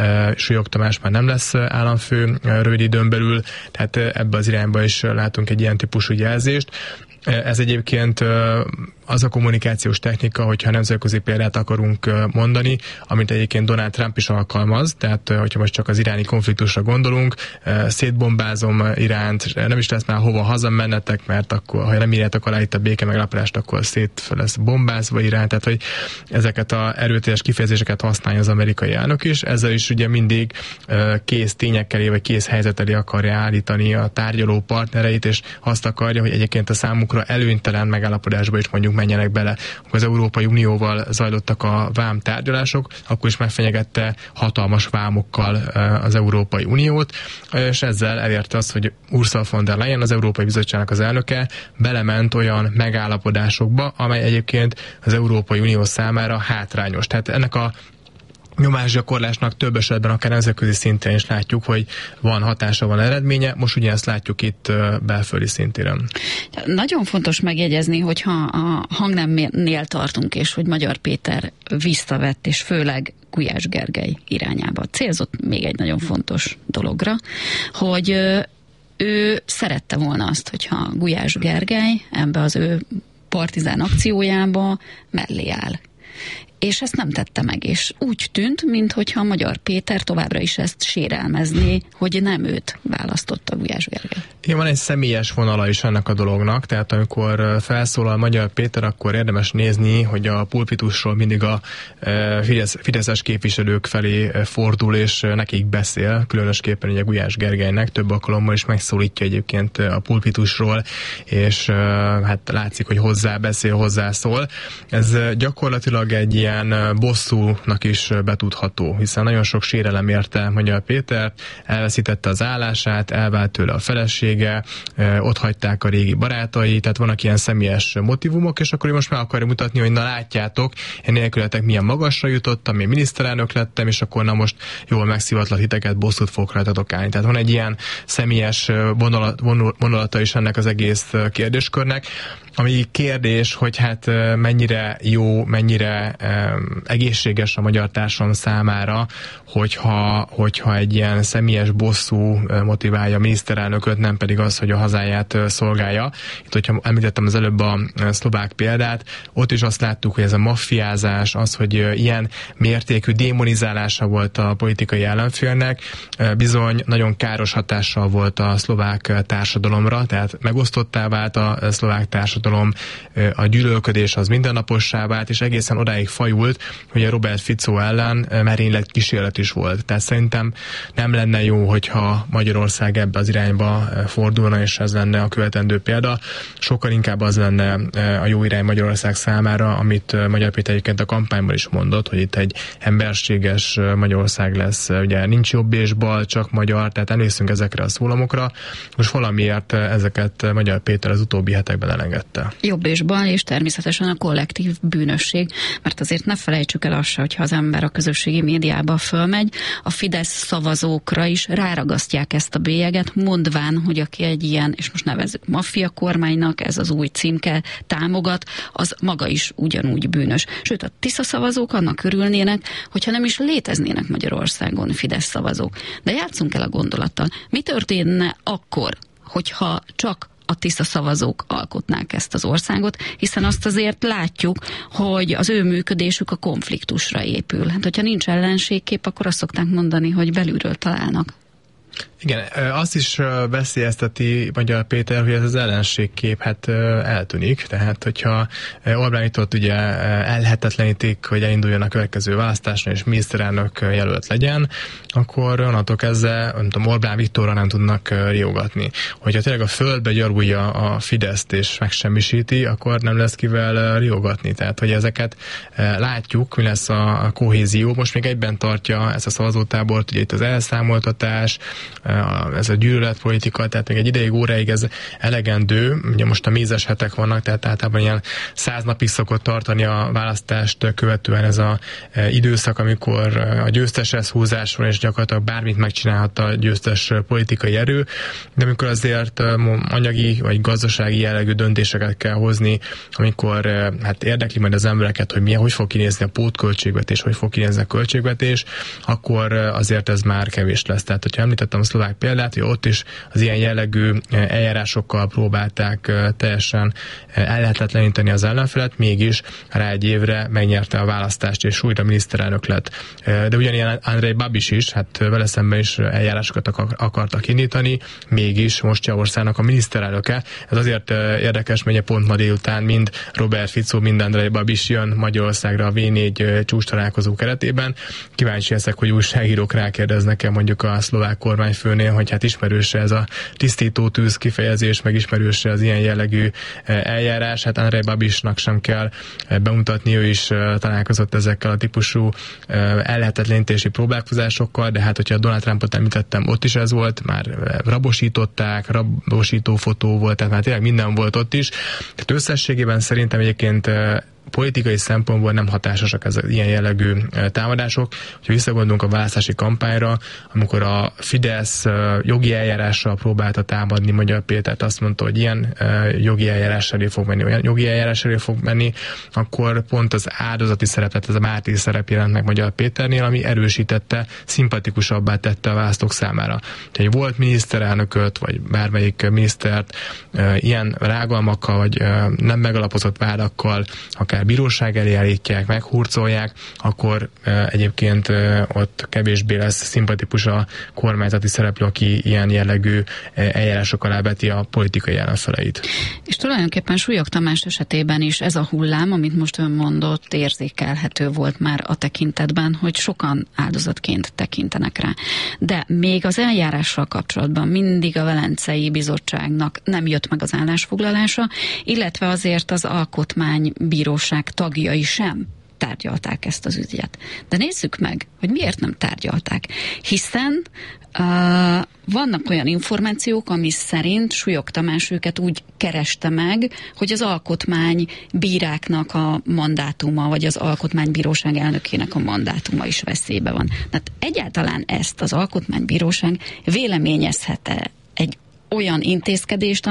Siók Tamás már nem lesz államfő rövid időn belül, tehát ebbe az irányba is látunk egy ilyen típusú jelzést. Ez egyébként az a kommunikációs technika, hogyha nemzetközi példát akarunk mondani, amit egyébként Donald Trump is alkalmaz, tehát hogyha most csak az iráni konfliktusra gondolunk, szétbombázom Iránt, nem is lesz már hova hazamennetek, mert akkor, ha nem írjátok alá itt a béke megállapodást, akkor szét lesz bombázva Irán, tehát hogy ezeket a erőteljes kifejezéseket használja az amerikai elnök is, ezzel is ugye mindig kész tényekkel vagy kész helyzet elé akarja állítani a tárgyaló partnereit, és azt akarja, hogy egyébként a számukra előnytelen megállapodásba is mondjuk menjenek bele. Akkor az Európai Unióval zajlottak a vám tárgyalások, akkor is megfenyegette hatalmas vámokkal az Európai Uniót, és ezzel elérte azt, hogy Ursula von der Leyen, az Európai Bizottságnak az elnöke belement olyan megállapodásokba, amely egyébként az Európai Unió számára hátrányos. Tehát ennek a nyomásgyakorlásnak több esetben akár nemzetközi szinten is látjuk, hogy van hatása, van eredménye. Most ugyanezt látjuk itt belföldi szintéren. Nagyon fontos megjegyezni, hogyha a hangnemnél tartunk, és hogy Magyar Péter visszavett, és főleg Gulyás Gergely irányába célzott még egy nagyon fontos dologra, hogy ő szerette volna azt, hogyha Gulyás Gergely ebbe az ő partizán akciójába mellé áll. És ezt nem tette meg, és úgy tűnt, minthogyha Magyar Péter továbbra is ezt sérelmezné, hogy nem őt választotta Gulyás Gergely. Igen, van egy személyes vonala is ennek a dolognak, tehát amikor felszólal Magyar Péter, akkor érdemes nézni, hogy a pulpitusról mindig a fideszes képviselők felé fordul, és nekik beszél, különösképpen ugye Gulyás Gergelynek több alkalommal is megszólítja egyébként a pulpitusról, és hát látszik, hogy hozzá beszél, hozzászól. Ez gyakorlatilag egy ilyen bosszúnak is betudható, hiszen nagyon sok sérelem érte Magyar Pétert, elveszítette az állását, elvált tőle a felesége, ott hagyták a régi barátai, tehát vannak ilyen személyes motivumok, és akkor most meg akarja mutatni, hogy na látjátok, én nélkületek milyen magasra jutottam, én miniszterelnök lettem, és akkor na most jól megszivatlat hiteket, bosszút fogok rajtatok állni. Tehát van egy ilyen személyes vonulata is ennek az egész kérdéskörnek, ami kérdés, hogy hát mennyire jó, mennyire egészséges a magyar társadalom számára, hogyha egy ilyen személyes bosszú motiválja a miniszterelnököt, nem pedig az, hogy a hazáját szolgálja. Itt, hogyha említettem az előbb a szlovák példát, ott is azt láttuk, hogy ez a maffiázás, az, hogy ilyen mértékű démonizálása volt a politikai ellenfélnek, bizony nagyon káros hatással volt a szlovák társadalomra, tehát megosztottá vált a szlovák társadalom, a gyűlölködés az mindennapossá vált, és egészen odáig fajult, hogy a Robert Fico ellen merénylet kísérlet is volt. Tehát szerintem nem lenne jó, hogyha Magyarország ebbe az irányba fordulna, és ez lenne a követendő példa. Sokkal inkább az lenne a jó irány Magyarország számára, amit Magyar Péter egyébként a kampányban is mondott, hogy itt egy emberséges Magyarország lesz. Ugye nincs jobb és bal, csak magyar, tehát emlékszünk ezekre a szólamokra. Most valamiért ezeket Magyar Péter az utóbbi hetekben elengedte. Jobb és bal, és természetesen a kollektív bűnösség, mert azért ne felejtsük el azt, hogyha az ember a közösségi médiába fölmegy, a Fidesz szavazókra is ráragasztják ezt a bélyeget, mondván, hogy aki egy ilyen, és most nevezzük maffia kormánynak, ez az új címke támogat, az maga is ugyanúgy bűnös. Sőt, a Tisza szavazók annak örülnének, hogyha nem is léteznének Magyarországon Fidesz szavazók. De játsszunk el a gondolattal. Mi történne akkor, hogyha csak a Tisza szavazók alkotnák ezt az országot, hiszen azt azért látjuk, hogy az ő működésük a konfliktusra épül. Hát, hogyha nincs ellenségkép, akkor azt szokták mondani, hogy belülről találnak. Igen, azt is veszélyezteti Magyar Péter, hogy ez az ellenségkép eltűnik, tehát hogyha Orbán Viktor ugye elhetetlenítik, hogy elinduljon a következő választásra és miniszterelnök jelölt legyen, akkor onnantól kezdve, nem tudom, Orbán Viktorra nem tudnak riogatni. Hogyha tényleg a földbe gyarulja a Fideszt és megsemmisíti, akkor nem lesz kivel riogatni. Tehát, hogy ezeket látjuk, mi lesz a kohézió. Most még egyben tartja ezt a szavazótábort, ugye itt az elszámoltatás, ez a gyűlöletpolitika, tehát még egy ideig, óráig ez elegendő. Ugye most a mézes hetek vannak, tehát általában ilyen 100 napig szokott tartani a választást követően ez az időszak, amikor a győzteshez húzás van, és gyakorlatilag bármit megcsinálhat a győztes politikai erő, de amikor azért anyagi vagy gazdasági jellegű döntéseket kell hozni, amikor hát érdekli majd az embereket, hogy hogy fog kinézni a pótköltségvetés, hogy fog kinézni a költségvetés, akkor azért ez már kevés lesz. Tehát, hogyha említettem említettem a szlovák példát, hogy ott is az ilyen jellegű eljárásokkal próbálták teljesen ellehetetleníteni az ellenfelet, mégis rá egy évre megnyerte a választást, és újra miniszterelnök lett. De ugyanilyen Andrej Babiš is, hát vele szemben is eljárásokat akartak indítani, mégis most Csehországnak a miniszterelnöke. Ez azért érdekes, mert pont ma délután mind Robert Fico, mind Andrej Babiš jön Magyarországra a V4 csúcs találkozó keretében. Kíváncsi leszek, hogy újságírók rákérdeznek-e mondjuk a szlovák kormányfőnél, hogy hát ismerőse ez a tisztító tűz kifejezés, meg ismerőse az ilyen jellegű eljárás. Hát Andrej Babišnak sem kell bemutatni, ő is találkozott ezekkel a típusú ellehetetlenítési próbálkozásokkal, de hát, hogyha Donald Trumpot említettem, ott is ez volt, már rabosították, rabosító fotó volt, tehát már tényleg minden volt ott is. Tehát összességében szerintem egyébként politikai szempontból nem hatásosak ez ilyen jellegű támadások. Ha visszagondolunk a választási kampányra, amikor a Fidesz jogi eljárással próbálta támadni Magyar Pétert, azt mondta, hogy ilyen jogi eljárás elé fog menni, olyan jogi eljárás elé fog menni, akkor pont az áldozati szerepet, ez a mártír szerep jelent meg Magyar Péternél, ami erősítette, szimpatikusabbá tette a választók számára. Tehát volt miniszterelnököt, vagy bármelyik minisztert ilyen rágalmakkal, vagy nem megalapozott vádakkal, akár bíróság elé állítják, meghurcolják, akkor egyébként ott kevésbé lesz szimpatikus a kormányzati szereplő, aki ilyen jellegű eljárások alá veti a politikai ellenfeleit. És tulajdonképpen Súlyog Tamás esetében is ez a hullám, amit most ön mondott, érzékelhető volt már a tekintetben, hogy sokan áldozatként tekintenek rá. De még az eljárással kapcsolatban mindig a Velencei Bizottságnak nem jött meg az állásfoglalása, illetve azért az Alkotmánybíróság tagjai sem tárgyalták ezt az ügyet. De nézzük meg, hogy miért nem tárgyalták. Hiszen vannak olyan információk, ami szerint Súlyog Tamás őket úgy kereste meg, hogy az alkotmánybíráknak a mandátuma, vagy az Alkotmánybíróság elnökének a mandátuma is veszélybe van. Tehát egyáltalán ezt az Alkotmánybíróság véleményezhet-e egy olyan intézkedést,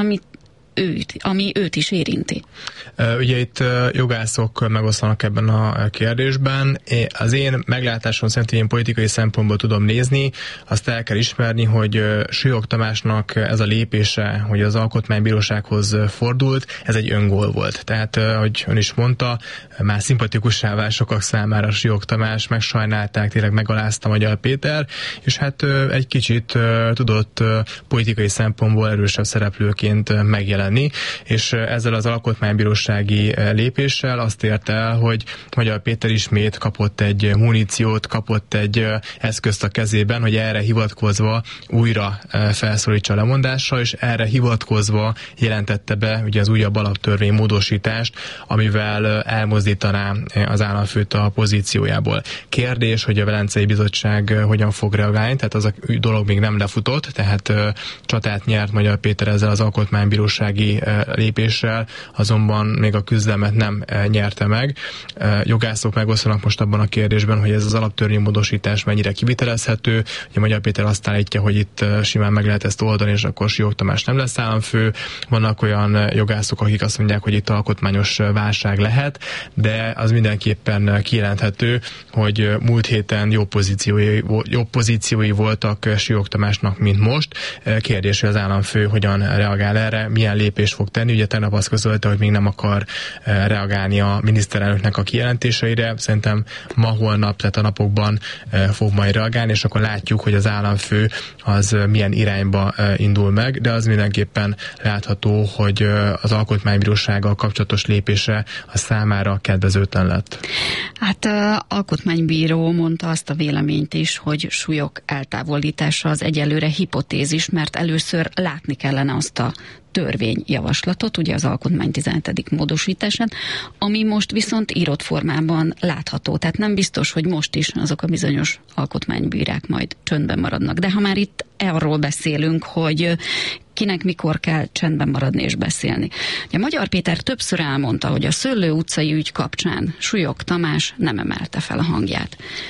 ami őt is érinti? Ugye itt jogászok megoszlanak ebben a kérdésben. Az én meglátásom szerint én politikai szempontból tudom nézni, azt el kell ismerni, hogy Súlyog Tamásnak ez a lépése, hogy az Alkotmánybírósághoz fordult, ez egy öngól volt. Tehát, hogy ön is mondta, már szimpatikussá vált sokak számára Súlyog Tamás, megsajnálták, tényleg megalázta Magyar Péter, és hát egy kicsit tudott politikai szempontból erősebb szereplőként megjelenni, és ezzel az alkotmánybírósági lépéssel azt érte el, hogy Magyar Péter ismét kapott egy muníciót, kapott egy eszközt a kezében, hogy erre hivatkozva újra felszólítsa a lemondásra, és erre hivatkozva jelentette be ugye az újabb alaptörvény módosítást, amivel elmozdítaná az államfőt a pozíciójából. Kérdés, hogy a Velencei Bizottság hogyan fog reagálni, tehát az a dolog még nem lefutott, tehát csatát nyert Magyar Péter ezzel az alkotmánybírósági lépéssel, azonban még a küzdelmet nem nyerte meg. Jogászok megosztanak most abban a kérdésben, hogy ez az alaptörvénymódosítás mennyire kivitelezhető. Ugye Magyar Péter azt állítja, hogy itt simán meg lehet ezt oldani, és akkor Súlyog Tamás nem lesz államfő. Vannak olyan jogászok, akik azt mondják, hogy itt alkotmányos válság lehet, de az mindenképpen kijelenthető, hogy múlt héten jobb pozíciói voltak Súlyog Tamásnak, mint most. Kérdés, hogy az államfő hogyan reagál erre, milyen lépést fog tenni. Ugye tegnap azt közölte, hogy még nem akar reagálni a miniszterelnöknek a kijelentéseire. Szerintem ma-holnap, tehát a napokban fog majd reagálni, és akkor látjuk, hogy az államfő az milyen irányba indul meg, de az mindenképpen látható, hogy az Alkotmánybírósággal kapcsolatos lépése a számára kedvezőtlen lett. Hát alkotmánybíró mondta azt a véleményt is, hogy Súlyog eltávolítása az egyelőre hipotézis, mert először látni kellene azt a törvényjavaslatot, ugye az alkotmány 17. módosításán, ami most viszont írott formában látható. Tehát nem biztos, hogy most is azok a bizonyos alkotmánybírák majd csöndben maradnak. De ha már itt arról beszélünk, hogy kinek mikor kell csendben maradni és beszélni. Ugye Magyar Péter többször elmondta, hogy a Szőlő utcai ügy kapcsán Súlyog Tamás nem emelte fel a hangját.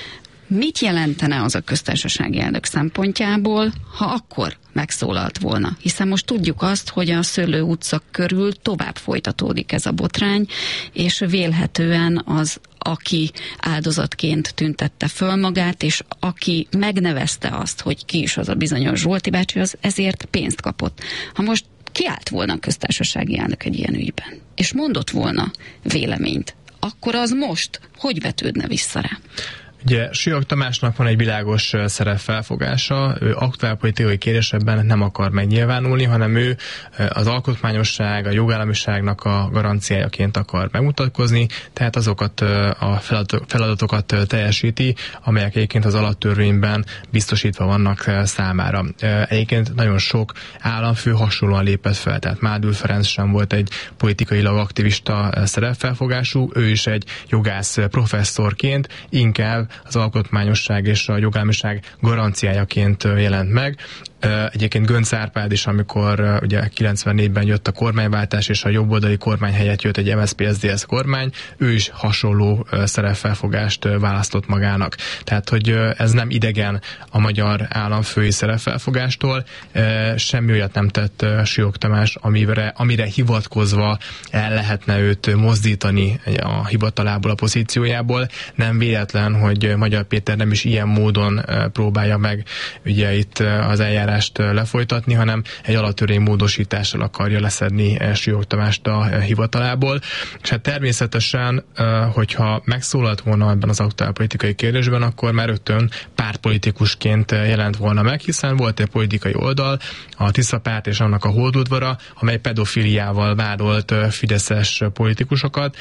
Mit jelentene az a köztársasági elnök szempontjából, ha akkor megszólalt volna? Hiszen most tudjuk azt, hogy a Szőlő utca körül tovább folytatódik ez a botrány, és vélhetően az, aki áldozatként tüntette föl magát, és aki megnevezte azt, hogy ki is az a bizonyos Zsolti bácsi, az ezért pénzt kapott. Ha most kiállt volna a köztársasági elnök egy ilyen ügyben, és mondott volna véleményt, akkor az most hogy vetődne vissza rá? Ugye Siók Tamásnak van egy világos szerepfelfogása, ő aktuálpolitikai kérdésekben nem akar megnyilvánulni, hanem ő az alkotmányosság, a jogállamiságnak a garanciájaként akar megmutatkozni, tehát azokat a feladatokat teljesíti, amelyek egyébként az alaptörvényben biztosítva vannak számára. Egyébként nagyon sok államfő hasonlóan lépett fel, tehát Mádül Ferenc sem volt egy politikailag aktivista szerepfelfogású, ő is egy jogász professzorként inkább az alkotmányosság és a jogállamiság garanciájaként jelent meg. Egyébként Göncz Árpád is, amikor ugye 94-ben jött a kormányváltás, és a jobboldali kormány helyett jött egy MSZP-SZDSZ kormány, ő is hasonló szerepfelfogást választott magának. Tehát, hogy ez nem idegen a magyar államfői szerepfelfogástól, semmi olyat nem tett Siók Tamás, amire hivatkozva el lehetne őt mozdítani a hivatalából, a pozíciójából. Nem véletlen, hogy Magyar Péter nem is ilyen módon próbálja meg ugye itt az eljárást lefolytatni, hanem egy alaptörvény módosítással akarja leszedni Siók Tamást a hivatalából. És hát természetesen, hogyha megszólalt volna ebben az aktuálpolitikai kérdésben, akkor már rögtön pártpolitikusként jelent volna meg, hiszen volt egy politikai oldal, a Tisza párt és annak a holdudvara, amely pedofiliával vádolt fideszes politikusokat.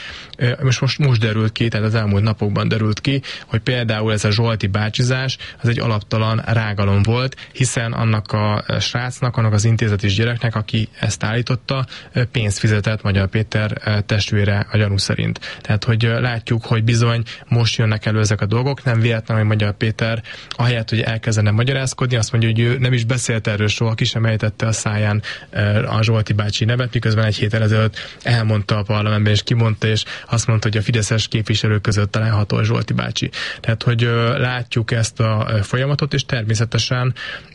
Most derült ki, tehát az elmúlt napokban derült ki, hogy például ez a Zsolti bácsizás, az egy alaptalan rágalom volt, hiszen annak a srácnak, annak az intézetis gyereknek, aki ezt állította, pénzt fizetett Magyar Péter testvére a gyanú szerint. Tehát, hogy látjuk, hogy bizony most jönnek elő ezek a dolgok, nem véletlen, hogy Magyar Péter ahelyett, hogy elkezdene magyarázkodni, azt mondja, hogy ő nem is beszélt erről soha, ki sem ejtette a száján a Zsolti bácsi nevet, miközben egy héttel ezelőtt elmondta a parlamentben, és kimondta, és azt mondta, hogy a fideszes képviselők között található a Zsolti bácsi. Tehát, hogy látjuk ezt a folyamatot, és természetesen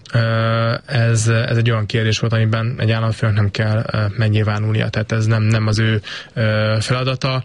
ez egy olyan kérdés volt, amiben egy államfőnek nem kell megnyilvánulnia, tehát ez nem az ő feladata,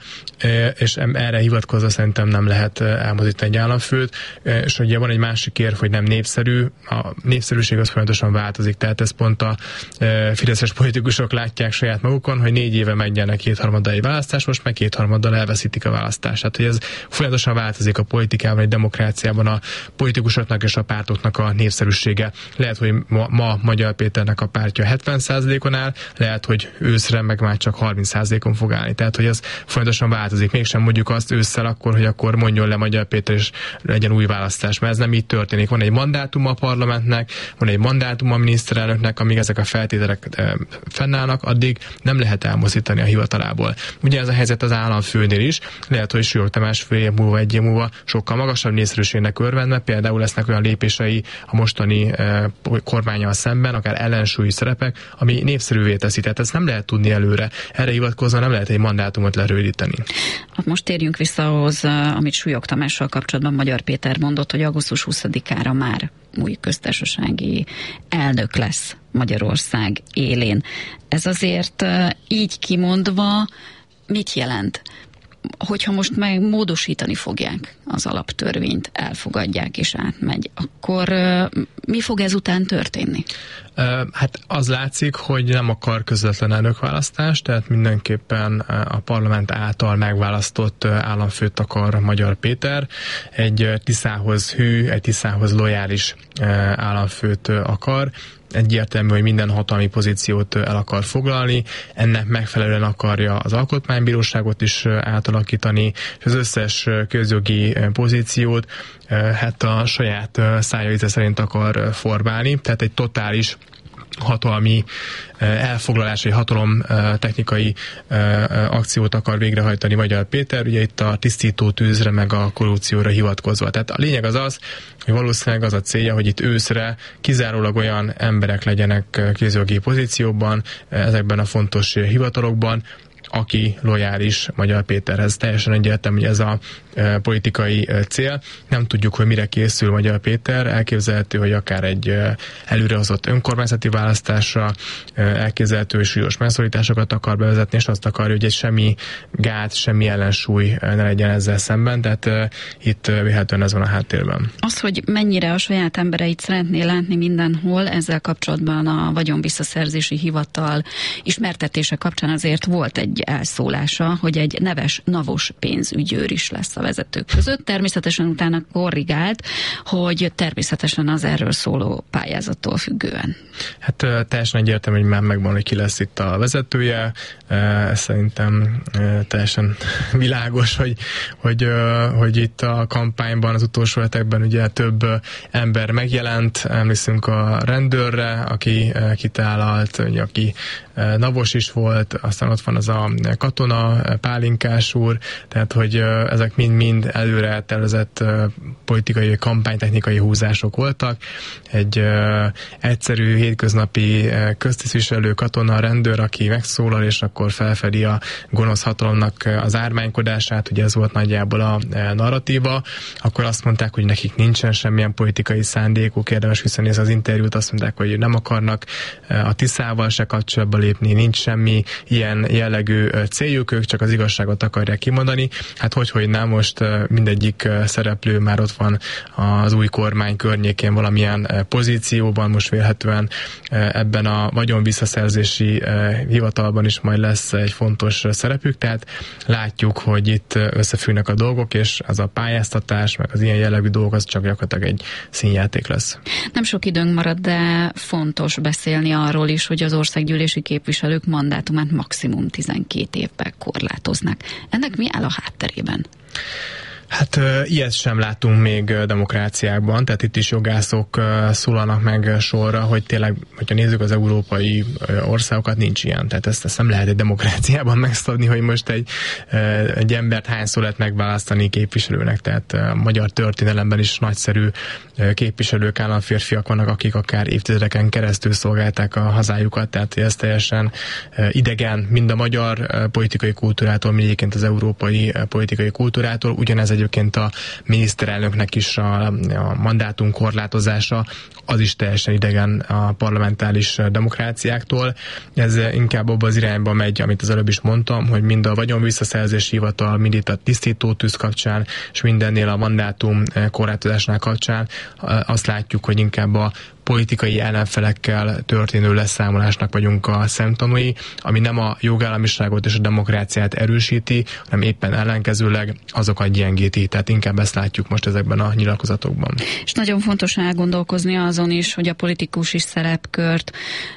és erre hivatkozva szerintem nem lehet elmozdítani egy államfőt, és ugye van egy másik érv, hogy nem népszerű, a népszerűség az folyamatosan változik, tehát ez pont a fideszes politikusok látják saját magukon, hogy 4 éve megnyernek 2/3 választás, most meg 2/3 elveszítik a választást. Tehát, hogy ez folyamatosan változik a politikában, egy demokráciában a politikusoknak és a pártoknak a népszerűsége. Lehet, hogy ma Magyar Péternek a pártja 70%-on áll, lehet, hogy őszre meg már csak 30%-on fog állni. Tehát, hogy ez folyamatosan változik. Mégsem mondjuk azt ősszel akkor, hogy akkor mondjon le Magyar Péter és legyen új választás, mert ez nem így történik. Van egy mandátum a parlamentnek, van egy mandátum a miniszterelnöknek, amíg ezek a feltételek fennállnak, addig nem lehet elmozdítani a hivatalából. Ugye ez a helyzet az államfőnél is, lehet, hogy Siók Tamás fél év múlva, 1 év múlva sokkal magasabb népszerűségnek örvendve, például lesznek olyan lépései a mostani kormánnyal szemben, akár ellensúlyi szerepek, ami népszerűvé teszi. Tehát ezt nem lehet tudni előre. Erre hivatkozva nem lehet egy mandátumot lerövidíteni. Most térjünk vissza ahhoz, amit Siók Tamással kapcsolatban Magyar Péter mondott, hogy augusztus 20-ára már új köztársasági elnök lesz Magyarország élén. Ez azért így kimondva mit jelent? Hogyha most meg módosítani fogják az alaptörvényt, elfogadják és átmegy, akkor mi fog ezután történni? Hát az látszik, hogy nem akar közvetlen elnökválasztást, tehát mindenképpen a parlament által megválasztott államfőt akar Magyar Péter. Egy Tiszához hű, egy Tiszához lojális államfőt akar. Egyértelmű, hogy minden hatalmi pozíciót el akar foglalni, ennek megfelelően akarja az alkotmánybíróságot is átalakítani, és az összes közjogi pozíciót hát a saját szája íze szerint akar formálni, tehát egy totális hatalmi elfoglalás, egy hatalom technikai akciót akar végrehajtani Magyar Péter, ugye itt a tisztító tűzre meg a korrupcióra hivatkozva. Tehát a lényeg az az, hogy valószínűleg az a célja, hogy itt őszre kizárólag olyan emberek legyenek közjogi pozícióban, ezekben a fontos hivatalokban, aki lojális Magyar Péterhez. Teljesen egyértelmű, hogy ez a politikai cél. Nem tudjuk, hogy mire készül Magyar Péter. Elképzelhető, hogy akár egy előrehozott önkormányzati választásra, elképzelhető, hogy súlyos megszorításokat akar bevezetni, és azt akarja, hogy egy semmi gát, semmi ellensúly ne legyen ezzel szemben, tehát itt véletlenül ez van a háttérben. Az, hogy mennyire a saját embereit szeretné látni mindenhol, ezzel kapcsolatban a vagyonvisszaszerzési hivatal ismertetése kapcsán azért volt egy elszólása, hogy egy neves NAV-os pénzügyőr is lesz a vezetők között. Természetesen utána korrigált, hogy természetesen az erről szóló pályázattól függően. Hát teljesen egyértelmű, hogy már megvan, hogy ki lesz itt a vezetője. Szerintem teljesen világos, hogy itt a kampányban, az utolsó hetekben ugye több ember megjelent. Emlékszünk a rendőrre, aki kitálalt, aki NAV-os is volt, aztán ott van az a katona, Pálinkás úr, tehát hogy ezek mind-mind előre tervezett politikai, kampánytechnikai húzások voltak. Egy egyszerű, hétköznapi köztisztviselő, katona, rendőr, aki megszólal, és akkor felfedi a gonosz hatalomnak az ármánykodását, ugye ez volt nagyjából a narratíva, akkor azt mondták, hogy nekik nincsen semmilyen politikai szándékuk, érdemes visszanézni az interjút, azt mondták, hogy nem akarnak a Tiszával se kapcsolatba lépni, nincs semmi ilyen jellegű céljuk, ők csak az igazságot akarják kimondani. Hát hogy nem, most mindegyik szereplő már ott van az új kormány környékén valamilyen pozícióban, most vélhetően ebben a vagyonvisszaszerzési hivatalban is majd lesz egy fontos szerepük, tehát látjuk, hogy itt összefüggnek a dolgok, és az a pályáztatás, meg az ilyen jellegű dolgok, az csak gyakorlatilag egy színjáték lesz. Nem sok időnk marad, de fontos beszélni arról is, hogy az országgyűlési képviselők mandátumát maximum 12 évben korlátoznak. Ennek mi áll a hátterében? Hát ilyet sem látunk még demokráciákban, tehát itt is jogászok szólalnak meg sorra, hogy tényleg, hogyha nézzük az európai országokat, nincs ilyen. Tehát ezt nem lehet egy demokráciában megszabni, hogy most egy embert hányszor lehet megválasztani képviselőnek. Tehát a magyar történelemben is nagyszerű képviselők, államférfiak vannak, akik akár évtizedeken keresztül szolgálták a hazájukat, tehát ez teljesen idegen mind a magyar politikai kultúrától, mind egyébként az európai politikai kultúrától. Ugyanez egyébként a miniszterelnöknek is a mandátum korlátozása, az is teljesen idegen a parlamentáris demokráciáktól. Ez inkább abban az irányba megy, amit az előbb is mondtam, hogy mind a vagyonvisszaszerzési hivatal, mind itt a tisztítótűz kapcsán, és mindennél a mandátum korlátozásnál kapcsán azt látjuk, hogy inkább a politikai ellenfelekkel történő leszámolásnak vagyunk a szemtanúi, ami nem a jogállamiságot és a demokráciát erősíti, hanem éppen ellenkezőleg azokat gyengíti. Tehát inkább ezt látjuk most ezekben a nyilatkozatokban. És nagyon fontos elgondolkozni azon is, hogy a politikusi szerepkört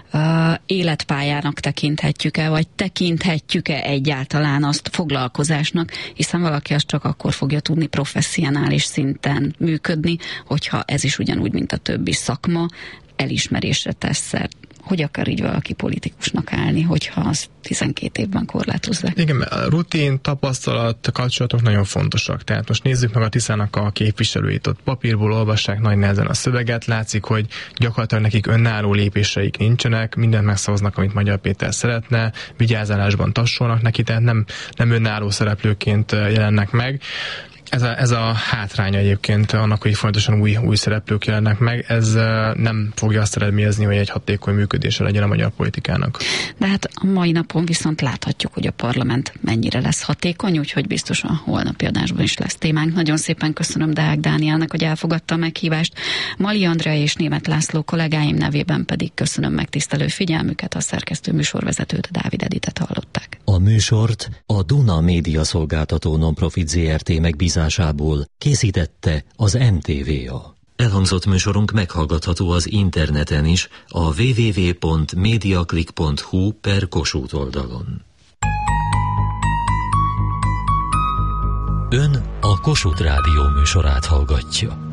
életpályának tekinthetjük-e, vagy tekinthetjük-e egyáltalán azt foglalkozásnak, hiszen valaki azt csak akkor fogja tudni professzionális szinten működni, hogyha ez is ugyanúgy, mint a többi szakma, elismerésre tesz szert. Hogy akar így valaki politikusnak állni, hogyha azt 12 évben korlátozzák? Igen, a rutin, tapasztalat, kapcsolatok nagyon fontosak. Tehát most nézzük meg a Tiszának a képviselőit. Ott papírból olvassák nagy nehezen a szöveget, látszik, hogy gyakorlatilag nekik önálló lépéseik nincsenek, mindent megszavaznak, amit Magyar Péter szeretne, vigyázálásban tassolnak neki, tehát nem önálló szereplőként jelennek meg. Ez a hátránya egyébként annak, hogy fontosan új szereplők jelennek meg, ez nem fogja azt eredményezni, hogy egy hatékony működése legyen a magyar politikának. De hát a mai napon viszont láthatjuk, hogy a parlament mennyire lesz hatékony, úgyhogy biztosan holnapi adásban is lesz témánk. Nagyon szépen köszönöm Deák Dánielnek, hogy elfogadta a meghívást. Mali Andrea és Németh László kollégáim nevében pedig köszönöm megtisztelő figyelmüket, a szerkesztő műsorvezetőt, Dávid Editet hallották. A műsort a Duna Média Szolgáltató Nonprofit Zrt. Megbízásából készítette az NTVA. Elhangzott műsorunk meghallgatható az interneten is a www.mediaclick.hu/Kossuth oldalon. Ön a Kossuth Rádió műsorát hallgatja.